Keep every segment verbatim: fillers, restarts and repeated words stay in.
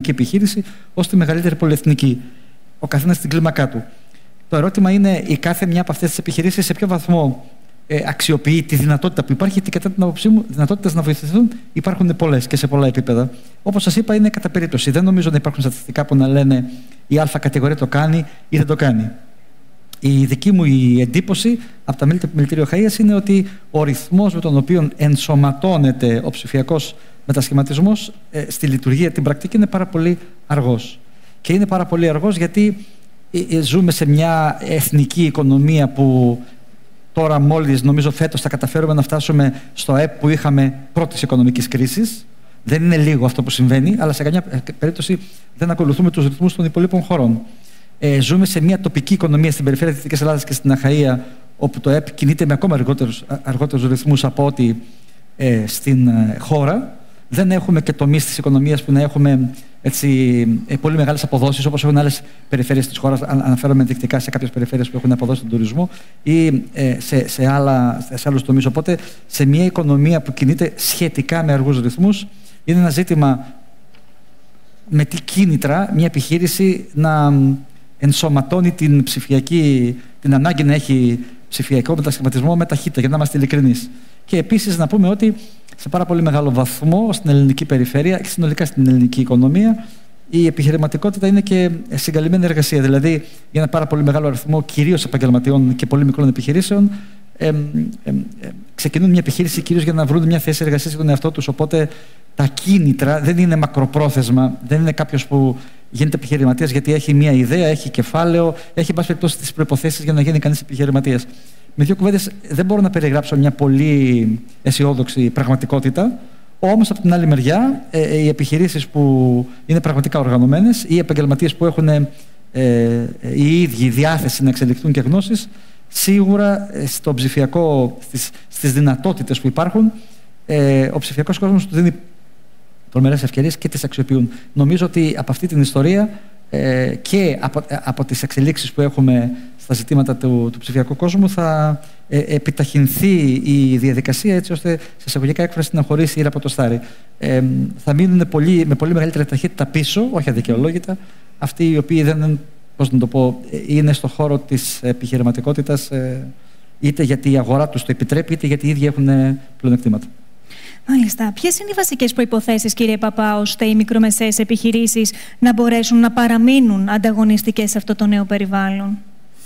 οικογενειακή επιχείρηση ως τη μεγαλύτερη πολυεθνική. Ο καθένας στην κλίμακά του. Το ερώτημα είναι η κάθε μια από αυτές τις επιχειρήσεις σε ποιο βαθμό ε, αξιοποιεί τη δυνατότητα που υπάρχει, γιατί κατά την άποψή μου δυνατότητες να βοηθηθούν υπάρχουν πολλές και σε πολλά επίπεδα. Όπως σας είπα, είναι κατά περίπτωση. Δεν νομίζω να υπάρχουν στατιστικά που να λένε η Α κατηγορία το κάνει ή δεν το κάνει. Η δική μου η εντύπωση από τα μέλη του Επιμελητήριου Χαΐας είναι ότι ο ρυθμός με τον οποίο ενσωματώνεται ο ψηφιακός μετασχηματισμός ε, στη λειτουργία την πρακτική είναι πάρα πολύ αργός. Και είναι πάρα πολύ αργός γιατί ε, ζούμε σε μια εθνική οικονομία που τώρα μόλις, νομίζω φέτος, θα καταφέρουμε να φτάσουμε στο ΑΕΠ που είχαμε πρώτης οικονομικής κρίσης. Δεν είναι λίγο αυτό που συμβαίνει, αλλά σε καμιά περίπτωση δεν ακολουθούμε τους ρυθμούς των υπολείπων χωρών. Ε, ζούμε σε μια τοπική οικονομία στην περιφέρεια της Δυτικής Ελλάδας και στην Αχαΐα, όπου το ΑΕΠ κινείται με ακόμα αργότερους, αργότερους ρυθμούς από ό,τι ε, στην ε, χώρα. Δεν έχουμε και τομείς της οικονομίας που να έχουμε έτσι, ε, πολύ μεγάλες αποδόσεις, όπως έχουν άλλες περιφέρειες της χώρας. Αναφέρομαι ενδεικτικά σε κάποιες περιφέρειες που έχουν αποδώσει τον τουρισμό ή ε, σε, σε, άλλα, σε άλλους τομείς. Οπότε, σε μια οικονομία που κινείται σχετικά με αργούς ρυθμούς, είναι ένα ζήτημα με τι κίνητρα μια επιχείρηση να ενσωματώνει την ψηφιακή, την ανάγκη να έχει ψηφιακό μετασχηματισμό με ταχύτητα, για να είμαστε ειλικρινείς. Και επίσης να πούμε ότι σε πάρα πολύ μεγάλο βαθμό στην ελληνική περιφέρεια και συνολικά στην ελληνική οικονομία η επιχειρηματικότητα είναι και συγκαλυμμένη εργασία. Δηλαδή, για ένα πάρα πολύ μεγάλο αριθμό κυρίως επαγγελματιών και πολύ μικρών επιχειρήσεων, ε, ε, ε, ξεκινούν μια επιχείρηση κυρίως για να βρουν μια θέση εργασίας για τον εαυτό τους. Οπότε τα κίνητρα δεν είναι μακροπρόθεσμα, δεν είναι κάποιος που γίνεται επιχειρηματίας γιατί έχει μια ιδέα, έχει κεφάλαιο, έχει πάση περιπτώσει τις προϋποθέσεις για να γίνει κανείς επιχειρηματίας. Με δύο κουβέντες, δεν μπορώ να περιγράψω μια πολύ αισιόδοξη πραγματικότητα. Όμως, από την άλλη μεριά, ε, οι επιχειρήσεις που είναι πραγματικά οργανωμένες, οι επαγγελματίες που έχουν ε, ε, οι ίδιοι διάθεση να εξελιχθούν και γνώσεις, σίγουρα ε, στο ψηφιακό, στις, στις δυνατότητες που υπάρχουν, ε, ο ψηφιακός κόσμος του δίνει τρομερές ευκαιρίες και τις αξιοποιούν. Νομίζω ότι από αυτή την ιστορία ε, και από, από τις εξελίξεις που έχουμε στα ζητήματα του, του ψηφιακού κόσμου θα ε, επιταχυνθεί η διαδικασία έτσι ώστε σε εισαγωγικά έκφραση να χωρίσει ήρα από το στάρι. Ε, θα μείνουν πολύ, με πολύ μεγαλύτερη ταχύτητα πίσω, όχι αδικαιολόγητα, αυτοί οι οποίοι δεν, πώς να το πω, είναι στο χώρο της επιχειρηματικότητας ε, είτε γιατί η αγορά τους το επιτρέπει είτε γιατί οι ίδιοι έχουν πλεονεκτήματα. Μάλιστα. Ποιες είναι οι βασικές προϋποθέσεις, κύριε Παπά, ώστε οι μικρομεσαίες επιχειρήσεις να μπορέσουν να παραμείνουν ανταγωνιστικές σε αυτό το νέο περιβάλλον?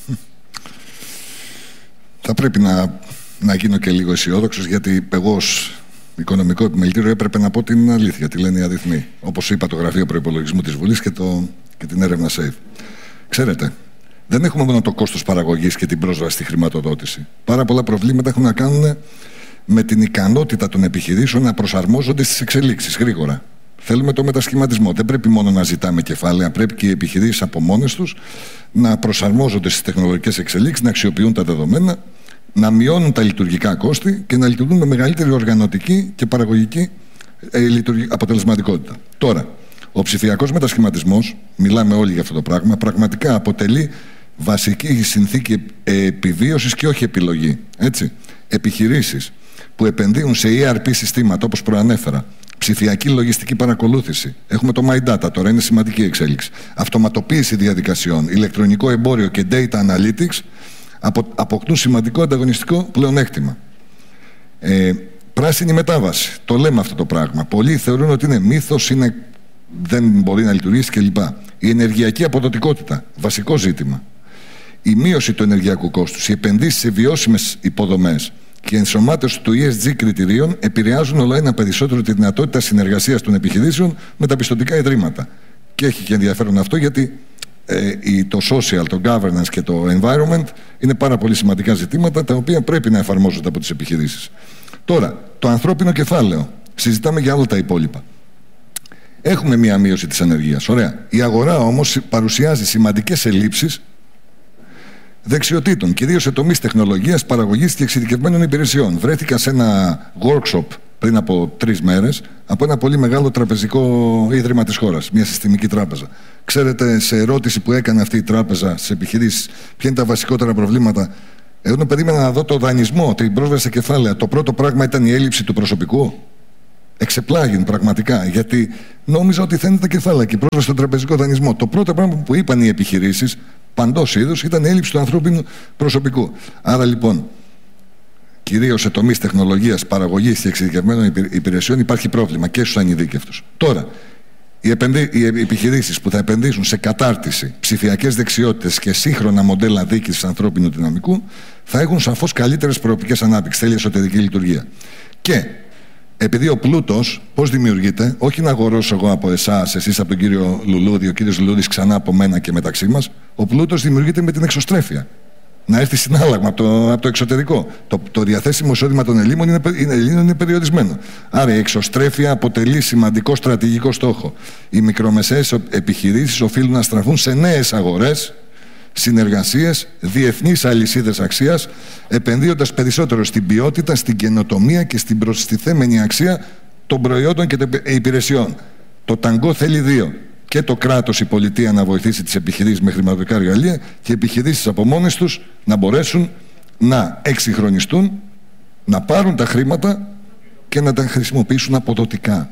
Θα πρέπει να, να γίνω και λίγο αισιόδοξος, γιατί εγώ ως οικονομικό επιμελητήριο έπρεπε να πω την αλήθεια, τη λένε οι αριθμοί. Όπως είπα, το Γραφείο Προϋπολογισμού της Βουλής και, το, και την έρευνα ΣΕΙΒ. Ξέρετε, δεν έχουμε μόνο το κόστος παραγωγής και την πρόσβαση στη χρηματοδότηση. Πάρα πολλά προβλήματα έχουν να κάνουν με την ικανότητα των επιχειρήσεων να προσαρμόζονται στις εξελίξεις γρήγορα. Θέλουμε το μετασχηματισμό. Δεν πρέπει μόνο να ζητάμε κεφάλαια, πρέπει και οι επιχειρήσεις από μόνες τους να προσαρμόζονται στις τεχνολογικές εξελίξεις, να αξιοποιούν τα δεδομένα, να μειώνουν τα λειτουργικά κόστη και να λειτουργούν με μεγαλύτερη οργανωτική και παραγωγική ε, αποτελεσματικότητα. Τώρα, ο ψηφιακός μετασχηματισμός, μιλάμε όλοι για αυτό το πράγμα, πραγματικά αποτελεί βασική συνθήκη επιβίωσης και όχι επιλογή. Έτσι. Επιχειρήσεις που επενδύουν σε ι αρ πι συστήματα, όπως προανέφερα, ψηφιακή λογιστική παρακολούθηση. Έχουμε το My Data, τώρα είναι σημαντική εξέλιξη. Αυτοματοποίηση διαδικασιών, ηλεκτρονικό εμπόριο και data analytics αποκτούν σημαντικό ανταγωνιστικό πλεονέκτημα. Ε, πράσινη μετάβαση. Το λέμε αυτό το πράγμα. Πολλοί θεωρούν ότι είναι μύθος, είναι, δεν μπορεί να λειτουργήσει κλπ. Η ενεργειακή αποδοτικότητα. Βασικό ζήτημα. Η μείωση του ενεργειακού κόστους, οι επενδύσεις σε βιώσιμες υποδομές και η ενσωμάτωση του ι ες τζι κριτηρίων επηρεάζουν όλο ένα περισσότερο τη δυνατότητα συνεργασίας των επιχειρήσεων με τα πιστωτικά ιδρύματα. Και έχει και ενδιαφέρον αυτό, γιατί ε, το social, το governance και το environment είναι πάρα πολύ σημαντικά ζητήματα τα οποία πρέπει να εφαρμόζονται από τις επιχειρήσεις. Τώρα, το ανθρώπινο κεφάλαιο. Συζητάμε για όλα τα υπόλοιπα. Έχουμε μία μείωση της ανεργίας. Ωραία. Η αγορά όμως παρουσιάζει σημαντικές ελλείψεις δεξιοτήτων, κυρίως σε τομείς τεχνολογίας, παραγωγής και εξειδικευμένων υπηρεσιών. Βρέθηκα σε ένα workshop πριν από τρεις μέρες από ένα πολύ μεγάλο τραπεζικό ίδρυμα της χώρας, μια συστημική τράπεζα. Ξέρετε, σε ερώτηση που έκανε αυτή η τράπεζα στις επιχειρήσεις, ποια είναι τα βασικότερα προβλήματα, εγώ περίμενα να δω το δανεισμό, την πρόσβαση σε κεφάλαια. Το πρώτο πράγμα ήταν η έλλειψη του προσωπικού. Εξεπλάγει πραγματικά, γιατί νόμιζα ότι θα είναι τα κεφάλαια και η πρόσβαση στον τραπεζικό δανεισμό. Το πρώτο πράγμα που είπαν οι επιχειρήσεις παντός είδους ήταν η έλλειψη του ανθρώπινου προσωπικού. Άρα λοιπόν, κυρίως σε τομείς τεχνολογίας, παραγωγής και εξειδικευμένων υπηρεσιών υπάρχει πρόβλημα και στους ανειδίκευτους. Τώρα, οι, επενδύ... οι επιχειρήσεις που θα επενδύσουν σε κατάρτιση, ψηφιακές δεξιότητες και σύγχρονα μοντέλα διοίκησης ανθρώπινου δυναμικού θα έχουν σαφώς καλύτερες προοπτικές ανάπτυξης, τέλεια εσωτερική λειτουργία. Και επειδή ο πλούτος πώς δημιουργείται, όχι να αγορώσω εγώ από εσάς, εσείς από τον κύριο Λουλούδη, ο κύριος Λουλούδης ξανά από μένα και μεταξύ μας, ο πλούτος δημιουργείται με την εξωστρέφεια. Να έρθει συνάλλαγμα από το, από το εξωτερικό. Το, το διαθέσιμο εισόδημα των Ελλήνων είναι, είναι, Ελλήνων είναι περιορισμένο. Άρα η εξωστρέφεια αποτελεί σημαντικό στρατηγικό στόχο. Οι μικρομεσαίες επιχειρήσεις οφείλουν να στραφούν σε νέες αγορές, συνεργασίες, διεθνείς αλυσίδες αξίας, επενδύοντας περισσότερο στην ποιότητα, στην καινοτομία και στην προστιθέμενη αξία των προϊόντων και των υπηρεσιών. Το ταγκό θέλει δύο. Και το κράτος, η πολιτεία να βοηθήσει τις επιχειρήσεις με χρηματοδοτικά εργαλεία και οι επιχειρήσεις από μόνες τους να μπορέσουν να εξυγχρονιστούν, να πάρουν τα χρήματα και να τα χρησιμοποιήσουν αποδοτικά.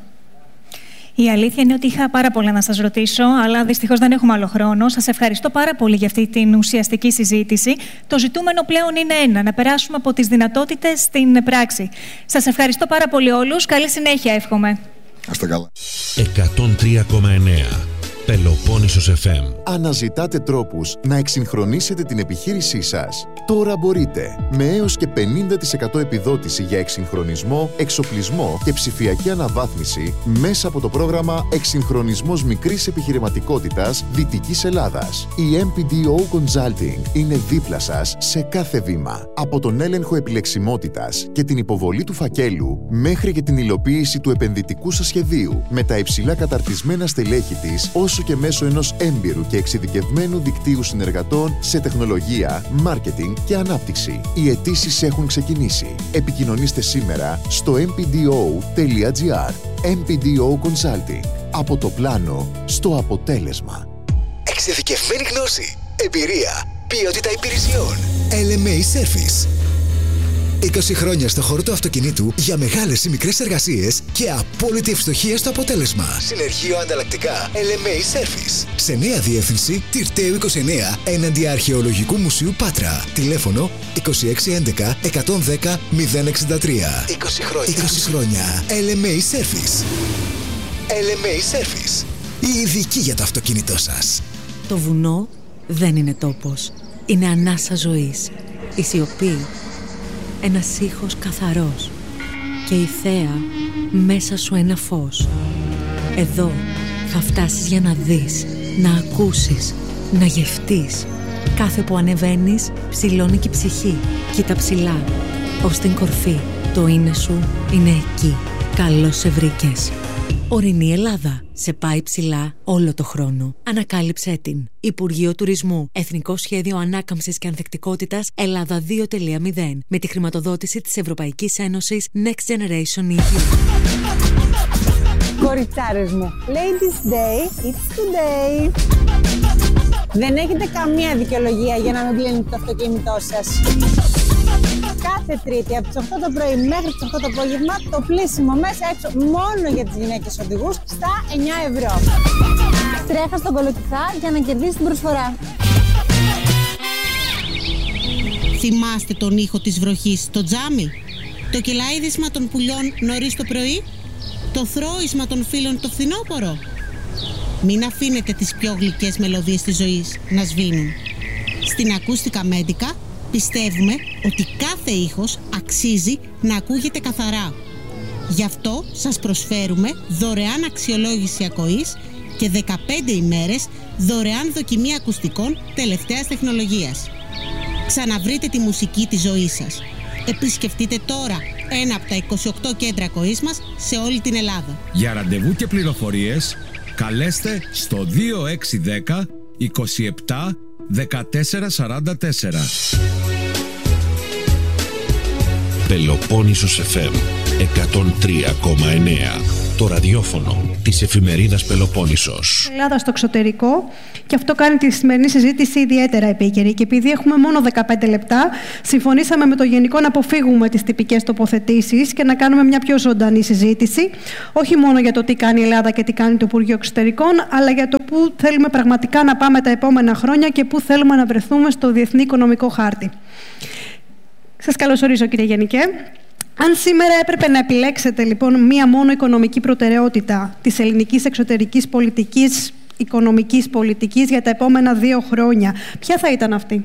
Η αλήθεια είναι ότι είχα πάρα πολλά να σας ρωτήσω, αλλά δυστυχώς δεν έχουμε άλλο χρόνο. Σας ευχαριστώ πάρα πολύ για αυτή την ουσιαστική συζήτηση. Το ζητούμενο πλέον είναι ένα, να περάσουμε από τις δυνατότητες στην πράξη. Σας ευχαριστώ πάρα πολύ όλους. Καλή συνέχεια εύχομαι. Άστε καλά. εκατόν τρία κόμμα εννέα Πελοπόννησος εφ εμ. Αναζητάτε τρόπους να εξυγχρονίσετε την επιχείρησή σας. Τώρα μπορείτε, με έως και πενήντα τοις εκατό επιδότηση για εξυγχρονισμό, εξοπλισμό και ψηφιακή αναβάθμιση μέσα από το πρόγραμμα Εξυγχρονισμός Μικρής Επιχειρηματικότητας Δυτικής Ελλάδας. Η εμ πι ντι ο Consulting είναι δίπλα σας σε κάθε βήμα. Από τον έλεγχο επιλεξιμότητας και την υποβολή του φακέλου μέχρι και την υλοποίηση του επενδυτικού σας σχεδίου με τα υψηλά καταρτισμένα στελέχη της, όσο και μέσω ενός έμπειρου και εξειδικευμένου δικτύου συνεργατών σε τεχνολογία, μάρκετινγκ και ανάπτυξη. Οι αιτήσεις έχουν ξεκινήσει. Επικοινωνήστε σήμερα στο εμ πι ντι ο τελεία τζι άρ. εμ πι ντι ο Consulting. Από το πλάνο στο αποτέλεσμα. Εξειδικευμένη γνώση, εμπειρία, ποιότητα υπηρεσιών. ελ εμ έι Service. είκοσι χρόνια στο χώρο του αυτοκινήτου για μεγάλες ή μικρές εργασίες και απόλυτη ευστοχία στο αποτέλεσμα. Συνεργείο ανταλλακτικά ελ εμ έι Service. Σε νέα διεύθυνση Τυρταίου είκοσι εννέα έναντι Αρχαιολογικού Μουσείου Πάτρα. Τηλέφωνο είκοσι έξι έντεκα εκατόν δέκα μηδέν εξήντα τρία. είκοσι χρόνια. είκοσι χρόνια. ελ εμ έι Service. ελ εμ έι Service. Η ειδική για το αυτοκίνητό σας. Το βουνό δεν είναι τόπος. Είναι ανάσα ζωής. Η σιωπή. Ένας ήχος καθαρός και η θέα μέσα σου ένα φως. Εδώ θα φτάσεις για να δεις, να ακούσεις, να γευτείς. Κάθε που ανεβαίνεις ψηλώνει και η ψυχή. Κοίτα ψηλά, ως την κορφή. Το είναι σου είναι εκεί. Καλώς σε βρήκες. Ορεινή Ελλάδα. Σε πάει ψηλά όλο το χρόνο. Ανακάλυψέ την. Υπουργείο Τουρισμού. Εθνικό Σχέδιο Ανάκαμψης και Ανθεκτικότητας Ελλάδα δύο τελεία μηδέν. Με τη χρηματοδότηση της Ευρωπαϊκής Ένωσης Next Generation ι γιου. Κοριτσάρες μου, Ladies Day, it's today. Δεν έχετε καμία δικαιολογία για να μην πλύνετε το αυτοκίνητό σας. Κάθε Τρίτη από τις οκτώ το πρωί μέχρι τις οκτώ το απόγευμα το πλύσιμο μέσα έξω μόνο για τις γυναίκες οδηγούς στα εννιά ευρώ. Τρέχα στον Κολοκυθά για να κερδίσει την προσφορά. Θυμάστε τον ήχο της βροχής στο τζάμι? Το κελαίδισμα των πουλιών νωρίς το πρωί? Το θρώισμα των φίλων το φθινόπωρο? Μην αφήνετε τις πιο γλυκές μελωδίες της ζωής να σβήνουν. Στην Ακούστικα Μέντικα πιστεύουμε ότι κάθε ήχος αξίζει να ακούγεται καθαρά. Γι' αυτό σας προσφέρουμε δωρεάν αξιολόγηση ακοής και δεκαπέντε ημέρες δωρεάν δοκιμή ακουστικών τελευταίας τεχνολογίας. Ξαναβρείτε τη μουσική της ζωής σας. Επισκεφτείτε τώρα ένα από τα είκοσι οκτώ κέντρα ακοής μας σε όλη την Ελλάδα. Για ραντεβού και πληροφορίες καλέστε στο δύο έξι δέκα είκοσι επτά δεκατέσσερα σαράντα τέσσερα. Πελοπόννησος εφ εμ εκατόν τρία κόμμα εννέα. Το ραδιόφωνο της εφημερίδας Πελοπόννησος. Ελλάδα στο εξωτερικό, και αυτό κάνει τη σημερινή συζήτηση ιδιαίτερα επίκαιρη. Και επειδή έχουμε μόνο δεκαπέντε λεπτά, συμφωνήσαμε με το Γενικό να αποφύγουμε τις τυπικές τοποθετήσεις και να κάνουμε μια πιο ζωντανή συζήτηση, όχι μόνο για το τι κάνει η Ελλάδα και τι κάνει το Υπουργείο Εξωτερικών, αλλά για το πού θέλουμε πραγματικά να πάμε τα επόμενα χρόνια και πού θέλουμε να βρεθούμε στο διεθνή οικονομικό χάρτη. Σας καλωσορίζω, κύριε Γενικέ. Αν σήμερα έπρεπε να επιλέξετε λοιπόν μία μόνο οικονομική προτεραιότητα της ελληνικής εξωτερικής πολιτικής, οικονομικής πολιτικής για τα επόμενα δύο χρόνια, ποια θα ήταν αυτή?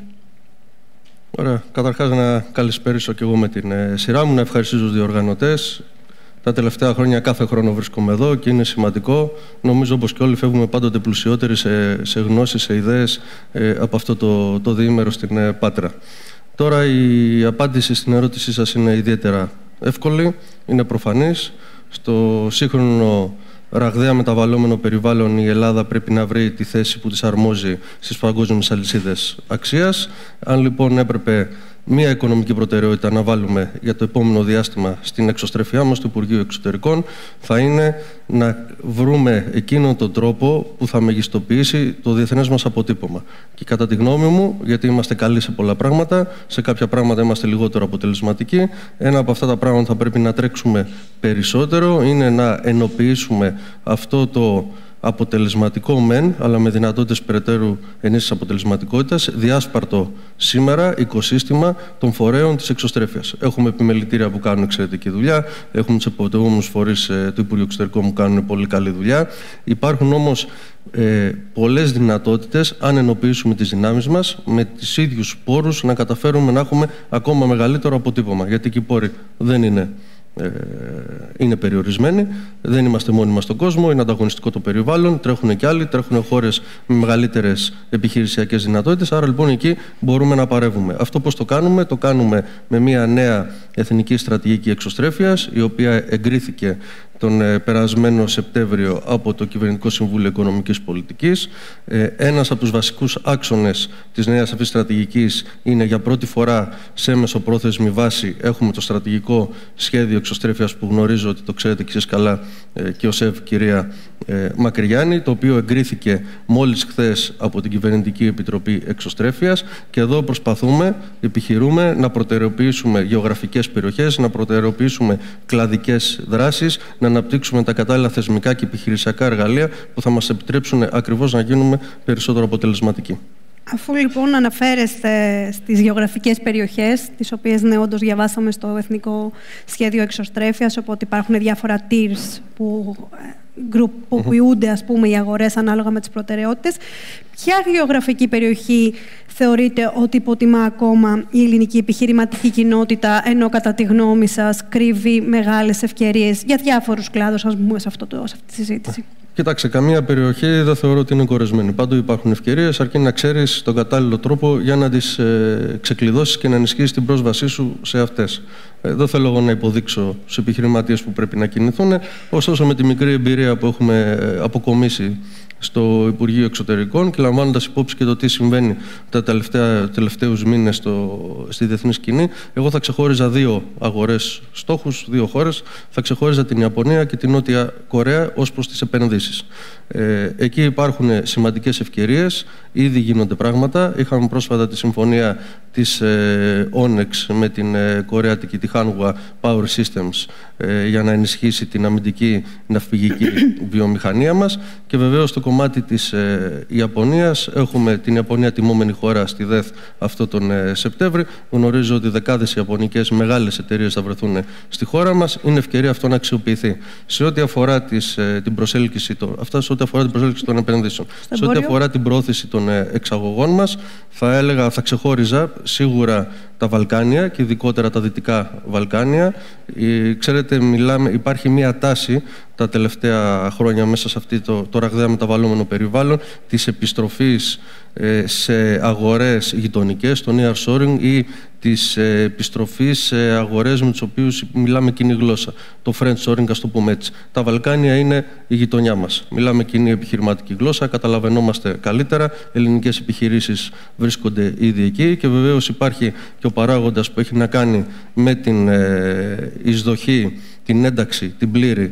Ωραία. Καταρχάς να καλησπέρισω και εγώ με την σειρά μου, να ευχαριστήσω τους διοργανωτές. Τα τελευταία χρόνια κάθε χρόνο βρίσκομαι εδώ και είναι σημαντικό. Νομίζω όπως και όλοι φεύγουμε πάντοτε πλουσιότεροι σε, σε γνώσεις, σε ιδέες ε, από αυτό το, το διήμερο στην ε, Πάτρα. Τώρα η απάντηση στην ερώτησή σας είναι ιδιαίτερα εύκολη, είναι προφανής. Στο σύγχρονο ραγδαία μεταβαλλόμενο περιβάλλον η Ελλάδα πρέπει να βρει τη θέση που της αρμόζει στις παγκόσμιες αλυσίδες αξίας. Αν λοιπόν έπρεπε μία οικονομική προτεραιότητα να βάλουμε για το επόμενο διάστημα στην εξωστρεφειά μας του Υπουργείου Εξωτερικών, θα είναι να βρούμε εκείνον τον τρόπο που θα μεγιστοποιήσει το διεθνές μας αποτύπωμα. Και κατά τη γνώμη μου, γιατί είμαστε καλοί σε πολλά πράγματα, σε κάποια πράγματα είμαστε λιγότερο αποτελεσματικοί, ένα από αυτά τα πράγματα θα πρέπει να τρέξουμε περισσότερο, είναι να ενοποιήσουμε αυτό το αποτελεσματικό μεν, αλλά με δυνατότητες περαιτέρω ενίσχυσης αποτελεσματικότητας, διάσπαρτο σήμερα οικοσύστημα των φορέων της εξωστρέφειας. Έχουμε επιμελητήρια που κάνουν εξαιρετική δουλειά, έχουμε τους εποπτευόμενους φορείς ε, του Υπουργείου Εξωτερικών που κάνουν πολύ καλή δουλειά. Υπάρχουν όμως ε, πολλές δυνατότητες, αν ενοποιήσουμε τις δυνάμεις μας, με τις ίδιους πόρους να καταφέρουμε να έχουμε ακόμα μεγαλύτερο αποτύπωμα. Γιατί και οι πόροι δεν είναι. Ε, είναι περιορισμένοι, δεν είμαστε μόνοι μας στον κόσμο, είναι ανταγωνιστικό το περιβάλλον, τρέχουν και άλλοι, τρέχουν χώρες με μεγαλύτερες επιχειρησιακές δυνατότητες, άρα λοιπόν εκεί μπορούμε να παρεύουμε. Αυτό πώς το κάνουμε? Το κάνουμε με μια νέα εθνική στρατηγική εξωστρέφειας, η οποία εγκρίθηκε τον ε, περασμένο Σεπτέμβριο από το Κυβερνητικό Συμβούλιο Οικονομικής Πολιτικής. Ε, ένας από τους βασικούς άξονες της νέας αυτής στρατηγικής είναι για πρώτη φορά σε μεσοπρόθεσμη βάση έχουμε το στρατηγικό σχέδιο εξωστρέφειας που γνωρίζω ότι το ξέρετε και εσείς καλά ε, και ο ΣΕΒ κυρία ε, Μακρυγιάννη, το οποίο εγκρίθηκε μόλις χθες από την Κυβερνητική Επιτροπή Εξωστρέφειας, και εδώ προσπαθούμε, επιχειρούμε να προτεραιοποιήσουμε γεωγραφικές περιοχές, να προτεραιοποιήσουμε κλαδικές δράσεις, να αναπτύξουμε τα κατάλληλα θεσμικά και επιχειρησιακά εργαλεία που θα μας επιτρέψουν ακριβώς να γίνουμε περισσότερο αποτελεσματικοί. Αφού λοιπόν αναφέρεστε στις γεωγραφικές περιοχές, τις οποίες ναι, όντως διαβάσαμε στο Εθνικό Σχέδιο Εξωστρέφειας, οπότε υπάρχουν διάφορα tiers που γκρουποποιούνται, ας πούμε, οι αγορές ανάλογα με τις προτεραιότητες, ποια γεωγραφική περιοχή θεωρείτε ότι υποτιμά ακόμα η ελληνική επιχειρηματική κοινότητα, ενώ κατά τη γνώμη σας κρύβει μεγάλες ευκαιρίες για διάφορους κλάδους, ας πούμε, σε, αυτό το, σε αυτή τη συζήτηση? Κοιτάξτε, καμία περιοχή δεν θεωρώ ότι είναι κορεσμένη. Πάντοτε υπάρχουν ευκαιρίες, αρκεί να ξέρεις τον κατάλληλο τρόπο για να τις ε, ξεκλειδώσεις και να ενισχύσεις την πρόσβασή σου σε αυτές. Ε, δεν θέλω εγώ να υποδείξω στους επιχειρηματίες που πρέπει να κινηθούν, ωστόσο με τη μικρή εμπειρία που έχουμε αποκομίσει στο Υπουργείο Εξωτερικών και λαμβάνοντας υπόψη και το τι συμβαίνει τα τελευταία, τελευταίους μήνες στο, στη διεθνή σκηνή, εγώ θα ξεχώριζα δύο αγορές στόχους, δύο χώρες. Θα ξεχώριζα την Ιαπωνία και την Νότια Κορέα ως προς τις επενδύσεις. Ε, εκεί υπάρχουν σημαντικές ευκαιρίες, ήδη γίνονται πράγματα. Είχαμε πρόσφατα τη συμφωνία της ε, Onex με την ε, κορεάτικη, τη Hanwha Power Systems, ε, για να ενισχύσει την αμυντική ναυπηγική βιομηχανία μας, και βεβαίως στο κομμάτι της ε, Ιαπωνίας έχουμε την Ιαπωνία τιμόμενη χώρα στη ΔΕΘ αυτό τον ε, Σεπτέμβρη. Γνωρίζω ότι δεκάδες ιαπωνικές μεγάλες εταιρείες θα βρεθούν στη χώρα μας. Είναι ευκαιρία αυτό να αξιοποιηθεί. Σε ό,τι αφορά τις, ε, την προσέλκυση των, αυτά σε ό,τι αφορά την προσέλκυση των επενδύσεων. Σε ό,τι αφορά την πρόθεση των ε, εξαγωγών μας, θα έλεγα, θα ξεχώριζα σίγουρα τα Βαλκάνια και ειδικότερα τα Δυτικά Βαλκάνια. Ε, ξέρετε, μιλάμε, υπάρχει μία τάση τα τελευταία χρόνια μέσα σε αυτό το, το ραγδαία μεταβαλλόμενο περιβάλλον της επιστροφής ε, σε αγορές γειτονικές, το nearshoring, ή της ε, επιστροφής σε αγορές με τις οποίες μιλάμε κοινή γλώσσα. Το friendshoring, ας το πούμε έτσι. Τα Βαλκάνια είναι η γειτονιά μας. Μιλάμε κοινή επιχειρηματική γλώσσα, καταλαβαίνόμαστε καλύτερα, ελληνικές επιχειρήσεις βρίσκονται ήδη εκεί, και βεβαίως υπάρχει και ο παράγοντας που έχει να κάνει με την ε, εισδοχή, την ένταξη, την πλήρη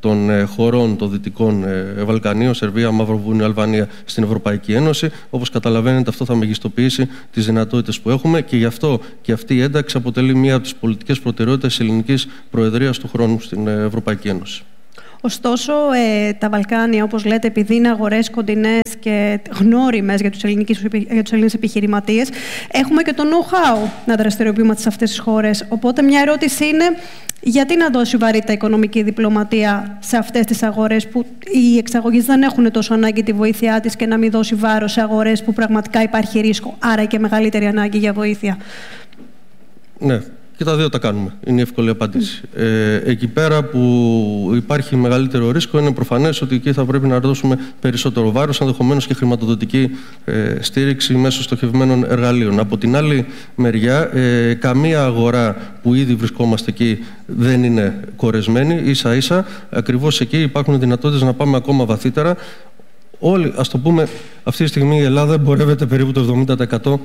των χωρών των Δυτικών Βαλκανίων, Σερβία, Μαυροβούνιο, Αλβανία στην Ευρωπαϊκή Ένωση. Όπως καταλαβαίνετε, αυτό θα μεγιστοποιήσει τις δυνατότητες που έχουμε και γι' αυτό και αυτή η ένταξη αποτελεί μία από τις πολιτικές προτεραιότητες της ελληνικής προεδρίας του χρόνου στην Ευρωπαϊκή Ένωση. Ωστόσο, ε, τα Βαλκάνια, όπως λέτε, επειδή είναι αγορές κοντινές και γνώριμες για τους, για τους Έλληνες επιχειρηματίες, έχουμε και το know-how να δραστηριοποιούμε σε αυτές τις χώρες. Οπότε, μια ερώτηση είναι, γιατί να δώσει βαρύτητα οικονομική διπλωματία σε αυτές τις αγορές που οι εξαγωγείς δεν έχουν τόσο ανάγκη τη βοήθειά της και να μην δώσει βάρος σε αγορές που πραγματικά υπάρχει ρίσκο, άρα και μεγαλύτερη ανάγκη για βοήθεια? Ναι. Και τα δύο τα κάνουμε. Είναι η εύκολη απάντηση. Ε, εκεί πέρα που υπάρχει μεγαλύτερο ρίσκο, είναι προφανές ότι εκεί θα πρέπει να δώσουμε περισσότερο βάρος, ενδεχομένως και χρηματοδοτική ε, στήριξη μέσω στοχευμένων εργαλείων. Από την άλλη μεριά, ε, καμία αγορά που ήδη βρισκόμαστε εκεί δεν είναι κορεσμένη. Ίσα-ίσα, ακριβώς εκεί υπάρχουν δυνατότητες να πάμε ακόμα βαθύτερα. Όλοι, ας το πούμε, αυτή τη στιγμή η Ελλάδα εμπορεύεται περίπου το εβδομήντα τοις εκατό